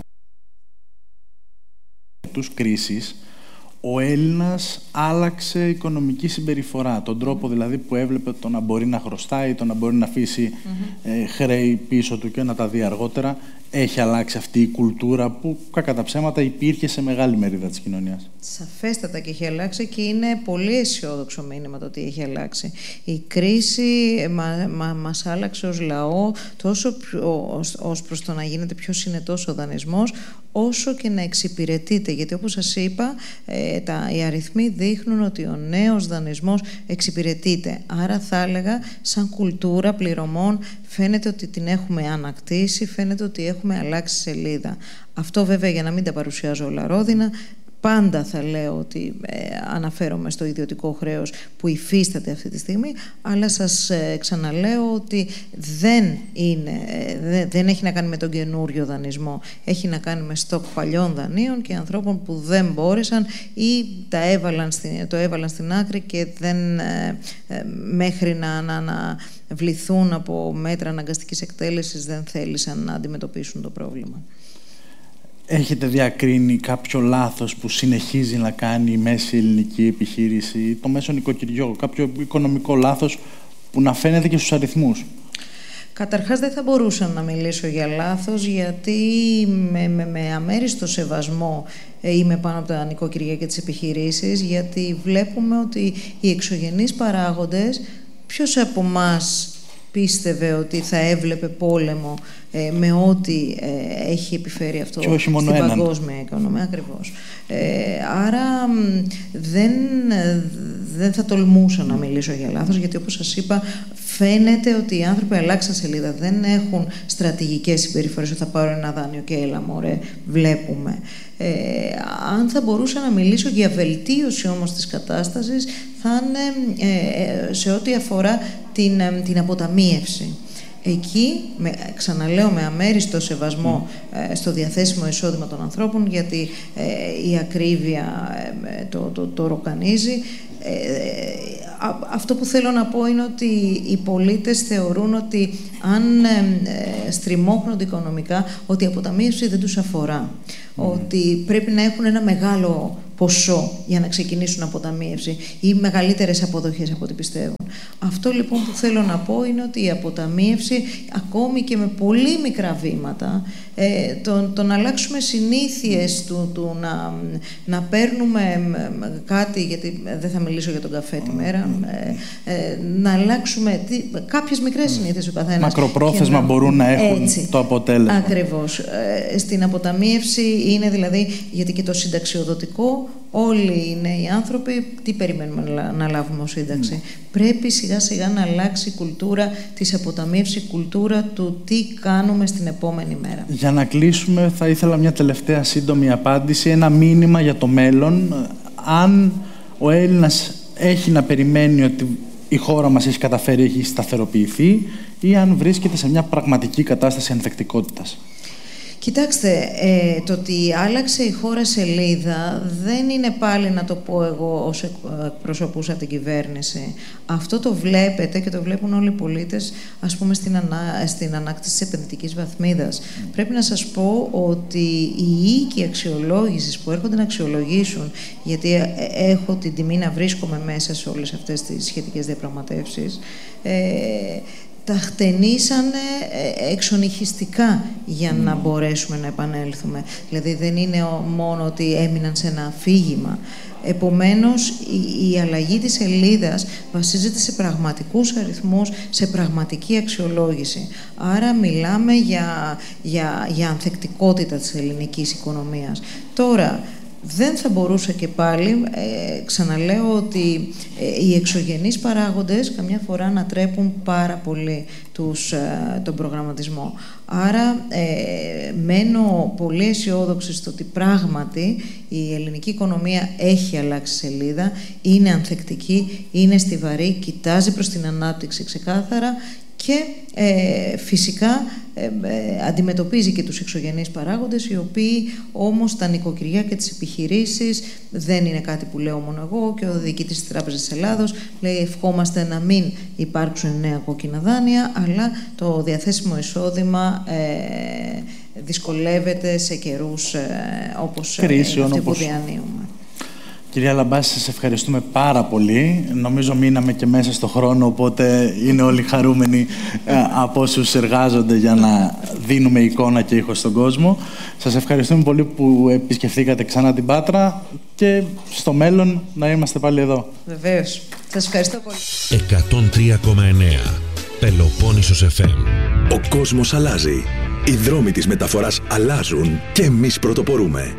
τους κρίσης, ο Έλληνας άλλαξε οικονομική συμπεριφορά, τον τρόπο δηλαδή που έβλεπε το να μπορεί να χρωστάει, το να μπορεί να αφήσει mm-hmm. ε, χρέη πίσω του και να τα δει αργότερα. Έχει αλλάξει αυτή η κουλτούρα που, κακά τα ψέματα, υπήρχε σε μεγάλη μερίδα της κοινωνίας? Σαφέστατα και έχει αλλάξει, και είναι πολύ αισιόδοξο μήνυμα το ότι έχει αλλάξει. Η κρίση μα, μα, μας άλλαξε ως λαό τόσο ως, ως προς το να γίνεται πιο συνετός ο δανεισμός, όσο και να εξυπηρετείται. Γιατί, όπως σας είπα, ε, τα, οι αριθμοί δείχνουν ότι ο νέος δανεισμός εξυπηρετείται. Άρα θα έλεγα, σαν κουλτούρα πληρωμών, φαίνεται ότι την έχουμε ανακτήσει, φαίνεται ότι έχουμε αλλάξει σελίδα. Αυτό βέβαια, για να μην τα παρουσιάζω όλα ρόδινα, πάντα θα λέω ότι ε, αναφέρομαι στο ιδιωτικό χρέος που υφίσταται αυτή τη στιγμή, αλλά σας ε, ξαναλέω ότι δεν, είναι, ε, δε, δεν έχει να κάνει με τον καινούριο δανεισμό. Έχει να κάνει με στοκ παλιών δανείων και ανθρώπων που δεν μπόρεσαν ή τα έβαλαν στην, το έβαλαν στην άκρη και δεν, ε, ε, μέχρι να, να, να βληθούν από μέτρα αναγκαστικής εκτέλεσης, δεν θέλησαν να αντιμετωπίσουν το πρόβλημα. Έχετε διακρίνει κάποιο λάθος που συνεχίζει να κάνει η μέση ελληνική επιχείρηση, το μέσο νοικοκυριό, κάποιο οικονομικό λάθος που να φαίνεται και στους αριθμούς? Καταρχάς, δεν θα μπορούσα να μιλήσω για λάθος, γιατί με, με, με αμέριστο σεβασμό είμαι πάνω από τα νοικοκυριά και τις επιχειρήσεις, γιατί βλέπουμε ότι οι εξωγενείς παράγοντες, ποιος από εμάς πίστευε ότι θα έβλεπε πόλεμο ε, με ό,τι ε, έχει επιφέρει αυτό και όχι μόνο στην έναν. παγκόσμια οικονομία? Ακριβώς. Ε, άρα δεν, δεν θα τολμούσα να μιλήσω για λάθος, γιατί όπως σας είπα, Φαίνεται ότι οι άνθρωποι αλλάξαν σελίδα, δεν έχουν στρατηγικές συμπεριφορές ότι θα πάρω ένα δάνειο και έλα μωρέ, βλέπουμε. Ε, αν θα μπορούσα να μιλήσω για βελτίωση όμως της κατάστασης, θα είναι ε, σε ό,τι αφορά την, ε, την αποταμίευση. Εκεί, με, ξαναλέω, με αμέριστο σεβασμό ε, στο διαθέσιμο εισόδημα των ανθρώπων, γιατί ε, η ακρίβεια ε, το, το, το ροκανίζει. Ε, α, αυτό που θέλω να πω είναι ότι οι πολίτες θεωρούν ότι αν ε, στριμώχνονται οικονομικά, ότι η αποταμίευση δεν τους αφορά. Mm. Ότι πρέπει να έχουν ένα μεγάλο ποσό για να ξεκινήσουν αποταμίευση ή μεγαλύτερες αποδοχές από ό,τι πιστεύουν. Αυτό λοιπόν που θέλω να πω είναι ότι η αποταμίευση, ακόμη και με πολύ μικρά βήματα, ε, το, το να αλλάξουμε συνήθειες του, του να, να παίρνουμε κάτι, γιατί δεν θα μιλήσω για τον καφέ τη μέρα, ε, ε, να αλλάξουμε τι, κάποιες μικρές συνήθειες ο καθένας. Μακροπρόθεσμα να, μπορούν να έχουν έτσι, το αποτέλεσμα. Ακριβώς. Ε, στην αποταμίευση είναι δηλαδή, γιατί και το συνταξιοδοτικό, όλοι οι νέοι άνθρωποι, τι περιμένουμε να λάβουμε ως σύνταξη. Mm. Πρέπει σιγά σιγά να αλλάξει η κουλτούρα της αποταμίευσης, η κουλτούρα του τι κάνουμε στην επόμενη μέρα. Για να κλείσουμε, θα ήθελα μια τελευταία σύντομη απάντηση, ένα μήνυμα για το μέλλον. Αν ο Έλληνας έχει να περιμένει ότι η χώρα μας έχει καταφέρει, έχει σταθεροποιηθεί, ή αν βρίσκεται σε μια πραγματική κατάσταση ανθεκτικότητας. Κοιτάξτε, ε, το ότι άλλαξε η χώρα σελίδα δεν είναι πάλι να το πω εγώ ως εκπροσωπούσα την κυβέρνηση. Αυτό το βλέπετε και το βλέπουν όλοι οι πολίτες, ας πούμε, στην, ανά, στην ανάκτηση της επενδυτικής βαθμίδας. Mm. Πρέπει να σας πω ότι οι οίκοι αξιολόγησης που έρχονται να αξιολογήσουν, γιατί έχω την τιμή να βρίσκομαι μέσα σε όλες αυτές τις σχετικές διαπραγματεύσεις, ε, τα χτενίσανε εξονυχιστικά για να μπορέσουμε να επανέλθουμε. Δηλαδή δεν είναι μόνο ότι έμειναν σε ένα αφήγημα. Επομένως, η, η αλλαγή της σελίδας βασίζεται σε πραγματικούς αριθμούς, σε πραγματική αξιολόγηση. Άρα μιλάμε για, για, για ανθεκτικότητα της ελληνικής οικονομίας. Τώρα, δεν θα μπορούσα και πάλι, ε, ξαναλέω ότι ε, οι εξωγενείς παράγοντες καμιά φορά ανατρέπουν πάρα πολύ τους, ε, τον προγραμματισμό. Άρα ε, μένω πολύ αισιόδοξη στο ότι πράγματι η ελληνική οικονομία έχει αλλάξει σελίδα, είναι ανθεκτική, είναι στιβαρή, κοιτάζει προς την ανάπτυξη ξεκάθαρα και ε, φυσικά ε, ε, αντιμετωπίζει και τους εξωγενείς παράγοντες, οι οποίοι όμως τα νοικοκυριά και τις επιχειρήσεις δεν είναι κάτι που λέω μόνο εγώ, και ο διοικητής της Τράπεζας της Ελλάδος λέει ευχόμαστε να μην υπάρξουν νέα κόκκινα δάνεια, αλλά το διαθέσιμο εισόδημα ε, δυσκολεύεται σε καιρούς ε, όπως Κρίσεων, αυτοί όπως... που διανύουμε. Κυρία Λαμπάση, σας ευχαριστούμε πάρα πολύ. Νομίζω μείναμε και μέσα στο χρόνο, οπότε είναι όλοι χαρούμενοι ε, από όσους εργάζονται για να δίνουμε εικόνα και ήχο στον κόσμο. Σας ευχαριστούμε πολύ που επισκεφθήκατε ξανά την Πάτρα και στο μέλλον να είμαστε πάλι εδώ. Βεβαίως. Σας ευχαριστώ πολύ. εκατόν τρία κόμμα εννέα Πελοπόννησος εφ εμ. Ο κόσμος αλλάζει. Οι δρόμοι της μεταφοράς αλλάζουν και εμείς πρωτοπορούμε.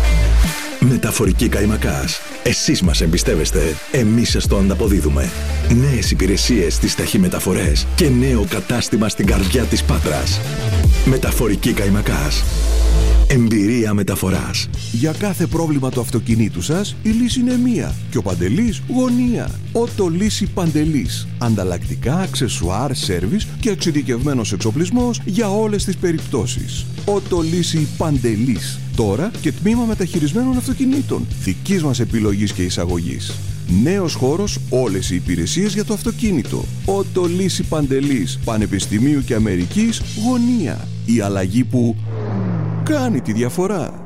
Μεταφορική Καϊμακάς. Εσείς μας εμπιστεύεστε, εμείς σας το ανταποδίδουμε. Νέες υπηρεσίες στις ταχυμεταφορές και νέο κατάστημα στην καρδιά της Πάτρας. Μεταφορική Καϊμακάς. Εμπειρία μεταφοράς. Για κάθε πρόβλημα του αυτοκινήτου σας, η λύση είναι μία. Και ο Παντελής γωνία. Ότο Λύση Παντελής. Ανταλλακτικά, αξεσουάρ, σέρβις και εξειδικευμένος εξοπλισμός για όλες τις περιπτώσεις. Ότο Λύση Παντελής. Τώρα και τμήμα μεταχειρισμένων αυτοκινήτων. Δικής μας επιλογής και εισαγωγής. Νέος χώρος, όλες οι υπηρεσίες για το αυτοκίνητο. Ότο Λύση Παντελής. Πανεπιστημίου και Αμερικής γωνία. Η αλλαγή που κάνει τη διαφορά.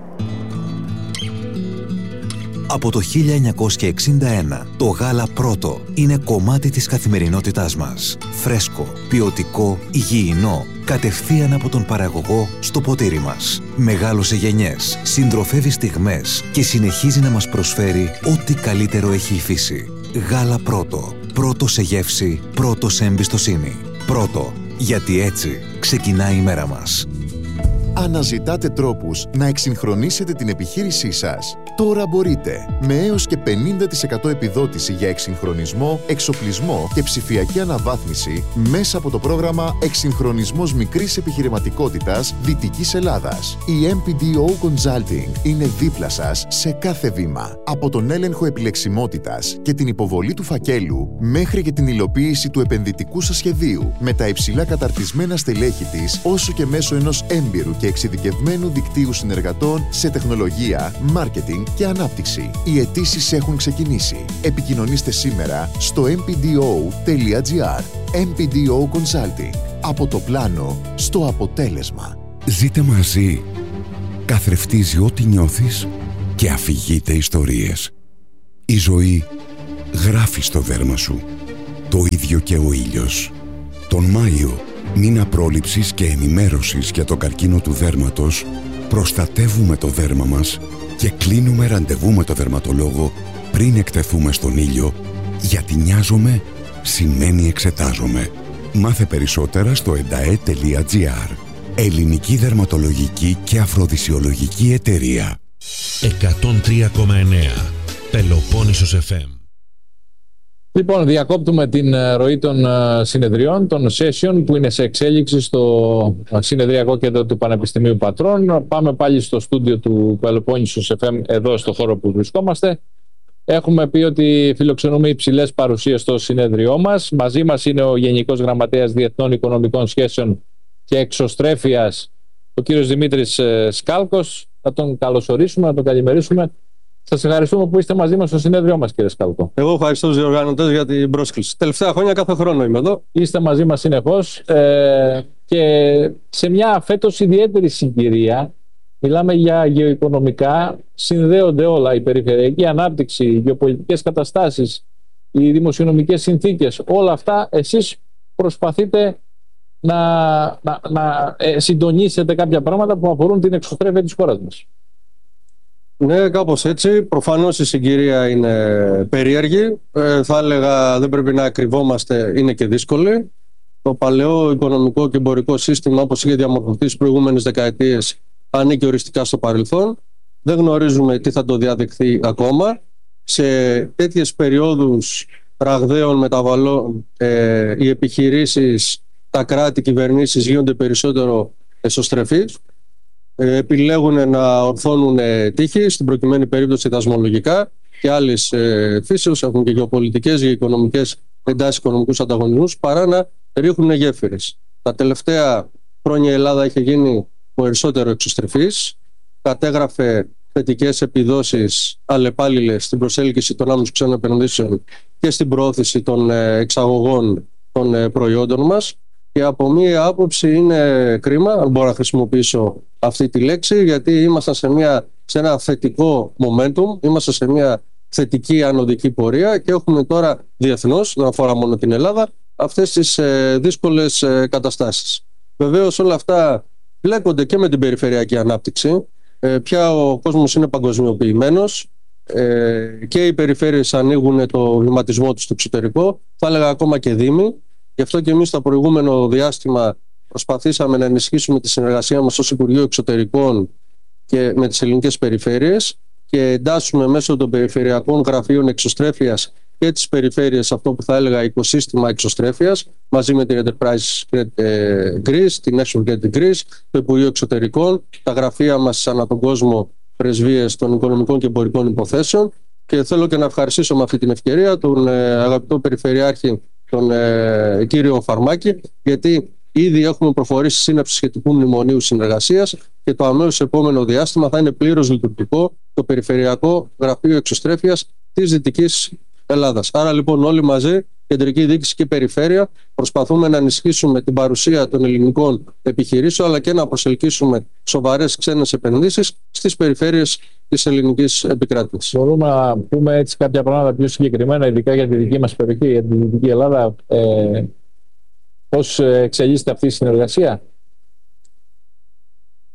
Από το χίλια εννιακόσια εξήντα ένα, το γάλα Πρώτο είναι κομμάτι της καθημερινότητάς μας. Φρέσκο, ποιοτικό, υγιεινό, κατευθείαν από τον παραγωγό στο ποτήρι μας. Μεγάλωσε γενιές, συντροφεύει στιγμές και συνεχίζει να μας προσφέρει ό,τι καλύτερο έχει η φύση. Γάλα Πρώτο. Πρώτο σε γεύση, πρώτο σε εμπιστοσύνη. Πρώτο, γιατί έτσι ξεκινάει η μέρα μας. Αναζητάτε τρόπους να εξυγχρονίσετε την επιχείρησή σας. Τώρα μπορείτε με έως και πενήντα τοις εκατό επιδότηση για εξυγχρονισμό, εξοπλισμό και ψηφιακή αναβάθμιση μέσα από το πρόγραμμα Εξυγχρονισμός Μικρής Επιχειρηματικότητας Δυτικής Ελλάδας. Η εμ πι ντι ο Consulting είναι δίπλα σας σε κάθε βήμα. Από τον έλεγχο επιλεξιμότητας και την υποβολή του φακέλου μέχρι και την υλοποίηση του επενδυτικού σας σχεδίου με τα υψηλά καταρτισμένα στελέχη της, όσο και μέσω ενός έμπειρου και εξειδικευμένου δικτύου συνεργατών σε τεχνολογία, marketing και ανάπτυξη. Οι αιτήσεις έχουν ξεκινήσει. Επικοινωνήστε σήμερα στο εμ πι ντι ο τελεία τζι άρ. εμ πι ντι ο Consulting. Από το πλάνο στο αποτέλεσμα. Ζείτε μαζί. Καθρεφτίζει ό,τι νιώθεις και αφηγείτε ιστορίες. Η ζωή γράφει στο δέρμα σου. Το ίδιο και ο ήλιος. Τον Μάιο, μήνα πρόληψης και ενημέρωσης για τον καρκίνο του δέρματος, προστατεύουμε το δέρμα μας και κλείνουμε ραντεβού με το δερματολόγο πριν εκτεθούμε στον ήλιο, γιατί νοιάζομαι σημαίνει εξετάζομαι. Μάθε περισσότερα στο ενταέ τελεία τζι άρ. Ελληνική Δερματολογική και Αφροδισιολογική Εταιρεία. εκατόν τρία κόμμα εννέα Πελοπόννησος εφ εμ. Λοιπόν, διακόπτουμε την ροή των συνεδριών, των session που είναι σε εξέλιξη στο συνεδριακό κέντρο του Πανεπιστημίου Πατρών. Πάμε πάλι στο στούντιο του Πελοπόννησος εφ εμ, εδώ στο χώρο που βρισκόμαστε. Έχουμε πει ότι φιλοξενούμε υψηλές παρουσίες στο συνέδριό μας. Μαζί μας είναι ο Γενικός Γραμματέας Διεθνών Οικονομικών Σχέσεων και Εξωστρέφειας, ο κύριος Δημήτρης Σκάλκος. Θα τον καλωσορίσουμε, να τον καλημερίσουμε. Σας ευχαριστούμε που είστε μαζί μας στο συνέδριό μας, κύριε Σκάλκο. Εγώ ευχαριστώ τους διοργανωτές για την πρόσκληση. Τελευταία χρόνια κάθε χρόνο είμαι εδώ. Είστε μαζί μας συνεχώς ε, και σε μια φέτος ιδιαίτερη συγκυρία. Μιλάμε για γεωοικονομικά, συνδέονται όλα, η περιφερειακή ανάπτυξη, οι γεωπολιτικές καταστάσεις, οι δημοσιονομικές συνθήκες, όλα αυτά εσείς προσπαθείτε να, να, να ε, συντονίσετε κάποια πράγματα που αφορούν την εξωστρέφεια της χώρας μας. Ναι, κάπως έτσι. Προφανώς η συγκυρία είναι περίεργη. Ε, θα έλεγα δεν πρέπει να κρυβόμαστε, είναι και δύσκολη. Το παλαιό οικονομικό και εμπορικό σύστημα, όπως είχε διαμορφωθεί στις προηγούμενες δεκαετίες, ανήκει οριστικά στο παρελθόν. Δεν γνωρίζουμε τι θα το διαδεχθεί ακόμα. Σε τέτοιες περιόδους ραγδαίων μεταβαλλών, ε, οι επιχειρήσεις, τα κράτη, οι κυβερνήσεις γίνονται περισσότερο εσωστρεφείς. Ε, επιλέγουν να ορθώνουν τύχη, στην προκειμένη περίπτωση δασμολογικά και άλλες ε, φύσεως, έχουν και γεωπολιτικές, οικονομικές εντάσεις, οικονομικούς ανταγωνισμούς, παρά να ρίχνουν γέφυρες. Τα τελευταία χρόνια η Ελλάδα είχε γίνει περισσότερο εξωστρεφής, κατέγραφε θετικές επιδόσεις αλλεπάλληλες στην προσέλκυση των άμεσων ξένων επενδύσεων και στην προώθηση των εξαγωγών των προϊόντων μας. Και από μία άποψη είναι κρίμα, αν μπορώ να χρησιμοποιήσω αυτή τη λέξη, γιατί ήμασταν σε, μια, σε ένα θετικό momentum, είμαστε σε μια θετική ανωδική πορεία και έχουμε τώρα διεθνώς, δεν αφορά μόνο την Ελλάδα, αυτές τις ε, δύσκολες ε, καταστάσεις. Βεβαίως όλα αυτά μπλέκονται και με την περιφερειακή ανάπτυξη. Ε, πια ο κόσμος είναι παγκοσμιοποιημένος ε, και οι περιφέρειες ανοίγουν το βηματισμό τους στο εξωτερικό, θα έλεγα ακόμα και δήμοι. Γι' αυτό και εμείς στο προηγούμενο διάστημα προσπαθήσαμε να ενισχύσουμε τη συνεργασία μας ως Υπουργείο Εξωτερικών και με τις ελληνικές περιφέρειες και εντάσσουμε μέσω των περιφερειακών γραφείων εξωστρέφειας και τις περιφέρειες αυτό που θα έλεγα οικοσύστημα εξωστρέφειας μαζί με την Enterprise Greece, την National Grid Greece, το Υπουργείο Εξωτερικών, τα γραφεία μας ανά τον κόσμο, πρεσβείες των οικονομικών και εμπορικών υποθέσεων. Και θέλω και να ευχαριστήσω με αυτή την ευκαιρία τον αγαπητό Περιφερειάρχη, τον ε, κύριο Φαρμάκη, γιατί ήδη έχουμε προχωρήσει σύναψη σχετικού μνημονίου συνεργασίας και το αμέσως επόμενο διάστημα θα είναι πλήρως λειτουργικό το Περιφερειακό Γραφείο Εξωστρέφειας της Δυτικής Ελλάδας. Άρα λοιπόν όλοι μαζί, κεντρική διοίκηση και περιφέρεια, προσπαθούμε να ενισχύσουμε την παρουσία των ελληνικών επιχειρήσεων αλλά και να προσελκύσουμε σοβαρές ξένες επενδύσεις στις περιφέρειες της ελληνικής επικράτησης. Μπορούμε να πούμε έτσι κάποια πράγματα πιο συγκεκριμένα, ειδικά για τη δική μας περιοχή, για τη Δυτική Ελλάδα, ε, πώς εξελίσσεται αυτή η συνεργασία?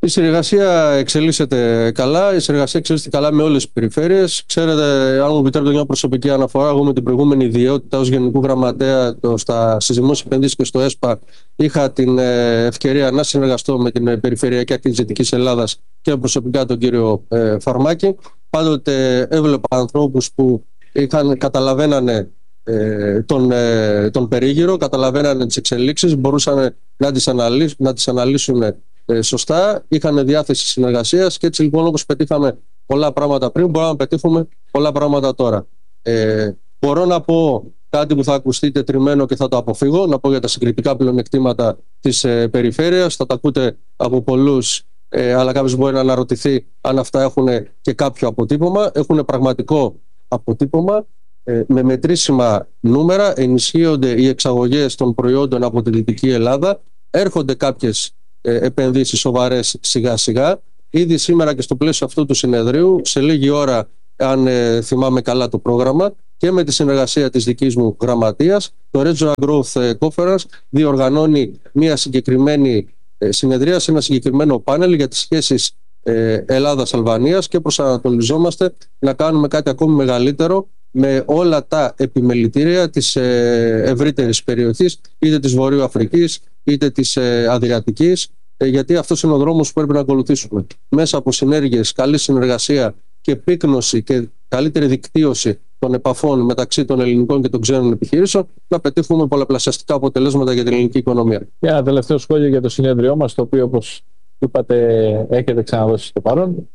Η συνεργασία εξελίσσεται καλά. Η συνεργασία εξελίσσεται καλά με όλες τις περιφέρειες. Ξέρετε, αν μου επιτρέπετε μια προσωπική αναφορά, εγώ με την προηγούμενη ιδιότητα ως Γενικού Γραμματέα το, στα, στις δημόσιες επενδύσεις και στο ΕΣΠΑ είχα την ε, ευκαιρία να συνεργαστώ με την ε, Περιφερειακή Ακτή της Δυτικής Ελλάδας και προσωπικά τον κύριο ε, Φαρμάκη. Πάντοτε έβλεπα ανθρώπους που είχαν, καταλαβαίνανε ε, τον, ε, τον περίγυρο, καταλαβαίνανε τις εξελίξεις, μπορούσαν να τις, αναλύσουν, να τις αναλύσουν ε, σωστά, είχαν διάθεση συνεργασίας και έτσι λοιπόν όπως πετύχαμε πολλά πράγματα πριν, μπορούμε να πετύχουμε πολλά πράγματα τώρα. Ε, μπορώ να πω κάτι που θα ακουστεί τετριμένο και θα το αποφύγω, να πω για τα συγκριτικά πλεονεκτήματα της ε, περιφέρειας, θα τα ακούτε από πολλούς, ε, αλλά κάποιος μπορεί να αναρωτηθεί αν αυτά έχουν και κάποιο αποτύπωμα. Έχουν πραγματικό αποτύπωμα, ε, με μετρήσιμα νούμερα, ενισχύονται οι εξαγωγές των προϊόντων από τη Δυτική Ελλάδα, έρχονται κάποιες ε, επενδύσεις σοβαρές σιγά σιγά. Ήδη σήμερα και στο πλαίσιο αυτού του συνεδρίου, σε λίγη ώρα, αν ε, θυμάμαι καλά το πρόγραμμα, και με τη συνεργασία της δικής μου γραμματείας, το Regional Growth Conference διοργανώνει μια συγκεκριμένη ε, συνεδρία σε ένα συγκεκριμένο πάνελ για τις σχέσεις ε, Ελλάδας-Αλβανίας και προσανατολιζόμαστε να κάνουμε κάτι ακόμη μεγαλύτερο με όλα τα επιμελητήρια της ε, ευρύτερης περιοχής, είτε της Βορείου Αφρικής είτε της ε, Αδριατικής, ε, γιατί αυτός είναι ο δρόμος που πρέπει να ακολουθήσουμε. Μέσα από συνέργειες, καλή συνεργασία και επίκνωση και καλύτερη δικτύωση των επαφών μεταξύ των ελληνικών και των ξένων επιχειρήσεων, να πετύχουμε πολλαπλασιαστικά αποτελέσματα για την ελληνική οικονομία. Και ένα τελευταίο σχόλιο για το συνέδριό μας, το οποίο, όπως είπατε, έχετε ξαναδώσει στο παρόν.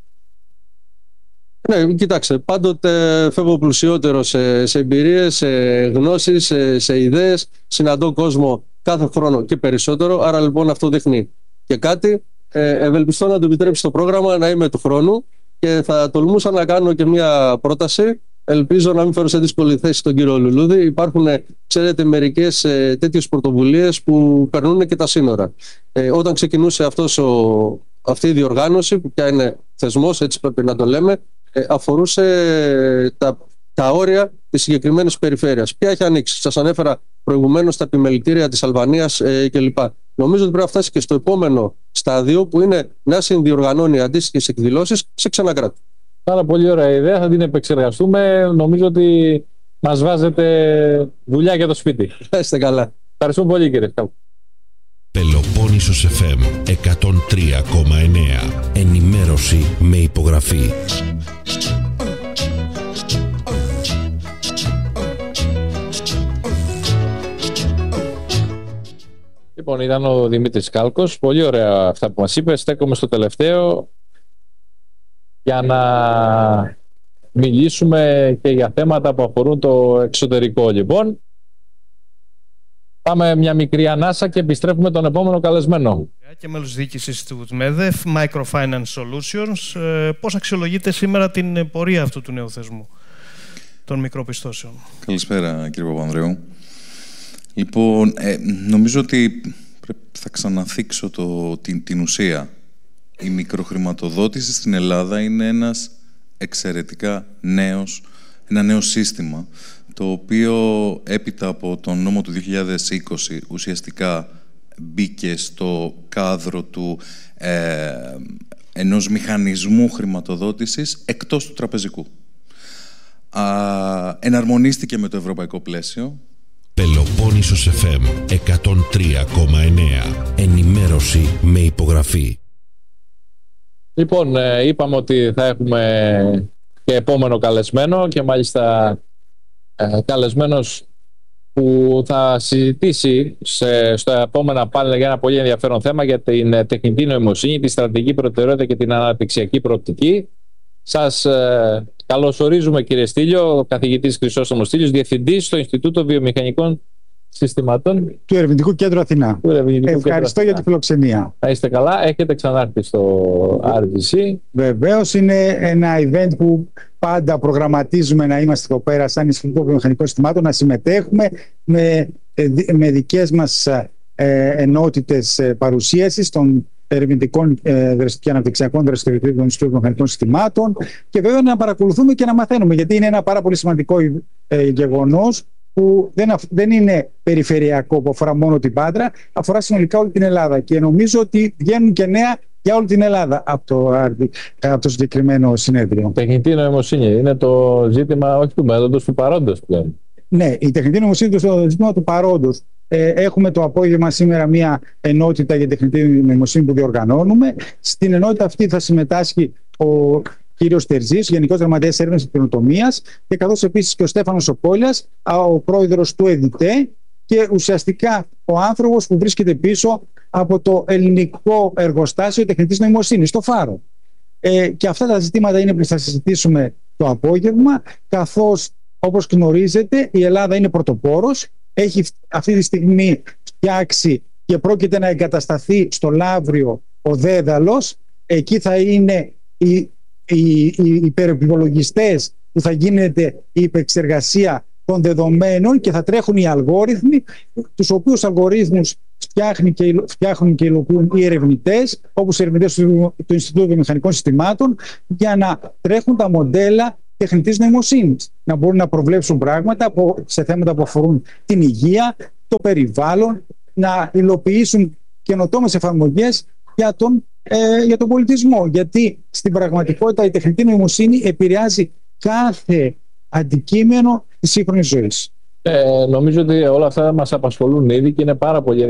Ναι, κοιτάξτε, πάντοτε φεύγω πλουσιότερο σε, σε εμπειρίες, σε γνώσεις, σε, σε ιδέες, συναντώ κόσμο κάθε χρόνο και περισσότερο, άρα λοιπόν αυτό δείχνει και κάτι. Ε, ευελπιστώ να το επιτρέψει το πρόγραμμα να είμαι του χρόνου και θα τολμούσα να κάνω και μια πρόταση. Ελπίζω να μην φέρω σε δύσκολη θέση τον κύριο Λουλούδη. Υπάρχουν, ξέρετε, μερικές ε, τέτοιες πρωτοβουλίες που περνούν και τα σύνορα. Ε, όταν ξεκινούσε αυτός ο, αυτή η διοργάνωση, που πια είναι θεσμός, έτσι πρέπει να το λέμε, ε, αφορούσε τα, τα όρια της συγκεκριμένης περιφέρειας. Ποια έχει ανοίξει? Σας ανέφερα προηγουμένως τα επιμελητήρια της Αλβανίας ε, κλπ. Νομίζω ότι πρέπει να φτάσει και στο επόμενο στάδιο, που είναι να συνδιοργανώνει αντίστοιχες εκδηλώσεις σε ξένα κράτη. Πάρα πολύ ωραία ιδέα, θα την επεξεργαστούμε. Νομίζω ότι μας βάζετε δουλειά για το σπίτι. Είστε καλά. Ευχαριστούμε πολύ, κύριε. Πελοπόννησος εφ εμ εκατόν τρία κόμμα εννέα. Ενημέρωση με υπογραφή. Λοιπόν, ήταν ο Δημήτρης Κάλκος. Πολύ ωραία αυτά που μας είπε. Στέκομαι στο τελευταίο για να μιλήσουμε και για θέματα που αφορούν το εξωτερικό. Λοιπόν, πάμε μια μικρή ανάσα και επιστρέφουμε τον επόμενο καλεσμένο. Και μέλος διοίκησης του ΤΜΕΔΕΦ, Microfinance Solutions. Πώς αξιολογείτε σήμερα την πορεία αυτού του νέου θεσμού των μικροπιστώσεων? Καλησπέρα, κύριε Παπανδρέου. Λοιπόν, ε, νομίζω ότι θα ξαναθίξω το, την, την ουσία. Η μικροχρηματοδότηση στην Ελλάδα είναι ένας εξαιρετικά νέος, ένα νέο σύστημα, το οποίο έπειτα από τον νόμο του δύο χιλιάδες είκοσι ουσιαστικά μπήκε στο κάδρο του ε, ενός μηχανισμού χρηματοδότησης εκτός του τραπεζικού. Α, εναρμονίστηκε με το ευρωπαϊκό πλαίσιο. Πελοπόννησος εφ εμ εκατόν τρία κόμμα εννέα. Ενημέρωση με υπογραφή. Λοιπόν, είπαμε ότι θα έχουμε και επόμενο καλεσμένο και μάλιστα ε, καλεσμένος που θα συζητήσει σε, στο επόμενο πάνελ για ένα πολύ ενδιαφέρον θέμα για την τεχνητή νοημοσύνη, τη στρατηγική προτεραιότητα και την αναπτυξιακή προοπτική. Σας ε, καλωσορίζουμε, κύριε Στήλιο, ο καθηγητής Χρυσόστομος Στήλιος, διευθυντής στο Ινστιτούτο Βιομηχανικών Συστημάτων του Ερευνητικού Κέντρου Αθηνά. Του Ερευνητικού Ευχαριστώ Κέντρου για τη φιλοξενία. Να είστε καλά. Έχετε ξανάρθει στο αρ τζι σι. Βεβαίως, είναι ένα event που πάντα προγραμματίζουμε να είμαστε εδώ πέρα σαν Ινστιτούτο Βιομηχανικών Συστημάτων, να συμμετέχουμε με, με δικές μας ε, ενότητες ε, παρουσίασης των ερευνητικών ε, και αναπτυξιακών δραστηριοτήτων των Ινστιτούτων Βιομηχανικών Συστημάτων και βέβαια να παρακολουθούμε και να μαθαίνουμε, γιατί είναι ένα πάρα πολύ σημαντικό ε, γεγονός που δεν, δεν είναι περιφερειακό, που αφορά μόνο την Πάτρα, αφορά συνολικά όλη την Ελλάδα. Και νομίζω ότι βγαίνουν και νέα για όλη την Ελλάδα από το, από το συγκεκριμένο συνέδριο. Τεχνητή νοημοσύνη είναι το ζήτημα όχι του μέλλοντος, του παρόντος πλέον. Ναι, η τεχνητή νοημοσύνη είναι το ζήτημα του παρόντος. Ε, έχουμε το απόγευμα σήμερα μια ενότητα για τεχνητή νοημοσύνη που διοργανώνουμε. Στην ενότητα αυτή θα συμμετάσχει ο κύριος Τερζής, Γενικός Γραμματέας Έρευνας και Καινοτομίας, και καθώς επίσης και ο Στέφανος Οπόλιας, ο πρόεδρος του ΕΔΙΤΕ, και ουσιαστικά ο άνθρωπος που βρίσκεται πίσω από το ελληνικό εργοστάσιο τεχνητής νοημοσύνης, το Φάρο. Ε, και αυτά τα ζητήματα είναι που θα συζητήσουμε το απόγευμα, καθώς, όπως γνωρίζετε, η Ελλάδα είναι πρωτοπόρος, έχει αυτή τη στιγμή φτιάξει και πρόκειται να εγκατασταθεί στο Λαύριο ο Δέδαλος. Εκεί θα είναι οι, οι, οι υπερυπολογιστές που θα γίνεται η επεξεργασία των δεδομένων και θα τρέχουν οι αλγόριθμοι, τους οποίους αλγορίθμους φτιάχνουν και, φτιάχνουν και υλοποιούν οι ερευνητές, όπως οι ερευνητές του, του Ινστιτούτου Βιομηχανικών Συστημάτων, για να τρέχουν τα μοντέλα τεχνητής νοημοσύνης, να μπορούν να προβλέψουν πράγματα σε θέματα που αφορούν την υγεία, το περιβάλλον, να υλοποιήσουν καινοτόμες εφαρμογές για τον, ε, για τον πολιτισμό. Γιατί στην πραγματικότητα η τεχνητή νοημοσύνη επηρεάζει κάθε αντικείμενο της σύγχρονης ζωής. Ε, νομίζω ότι όλα αυτά μας απασχολούν ήδη και είναι πάρα πολύ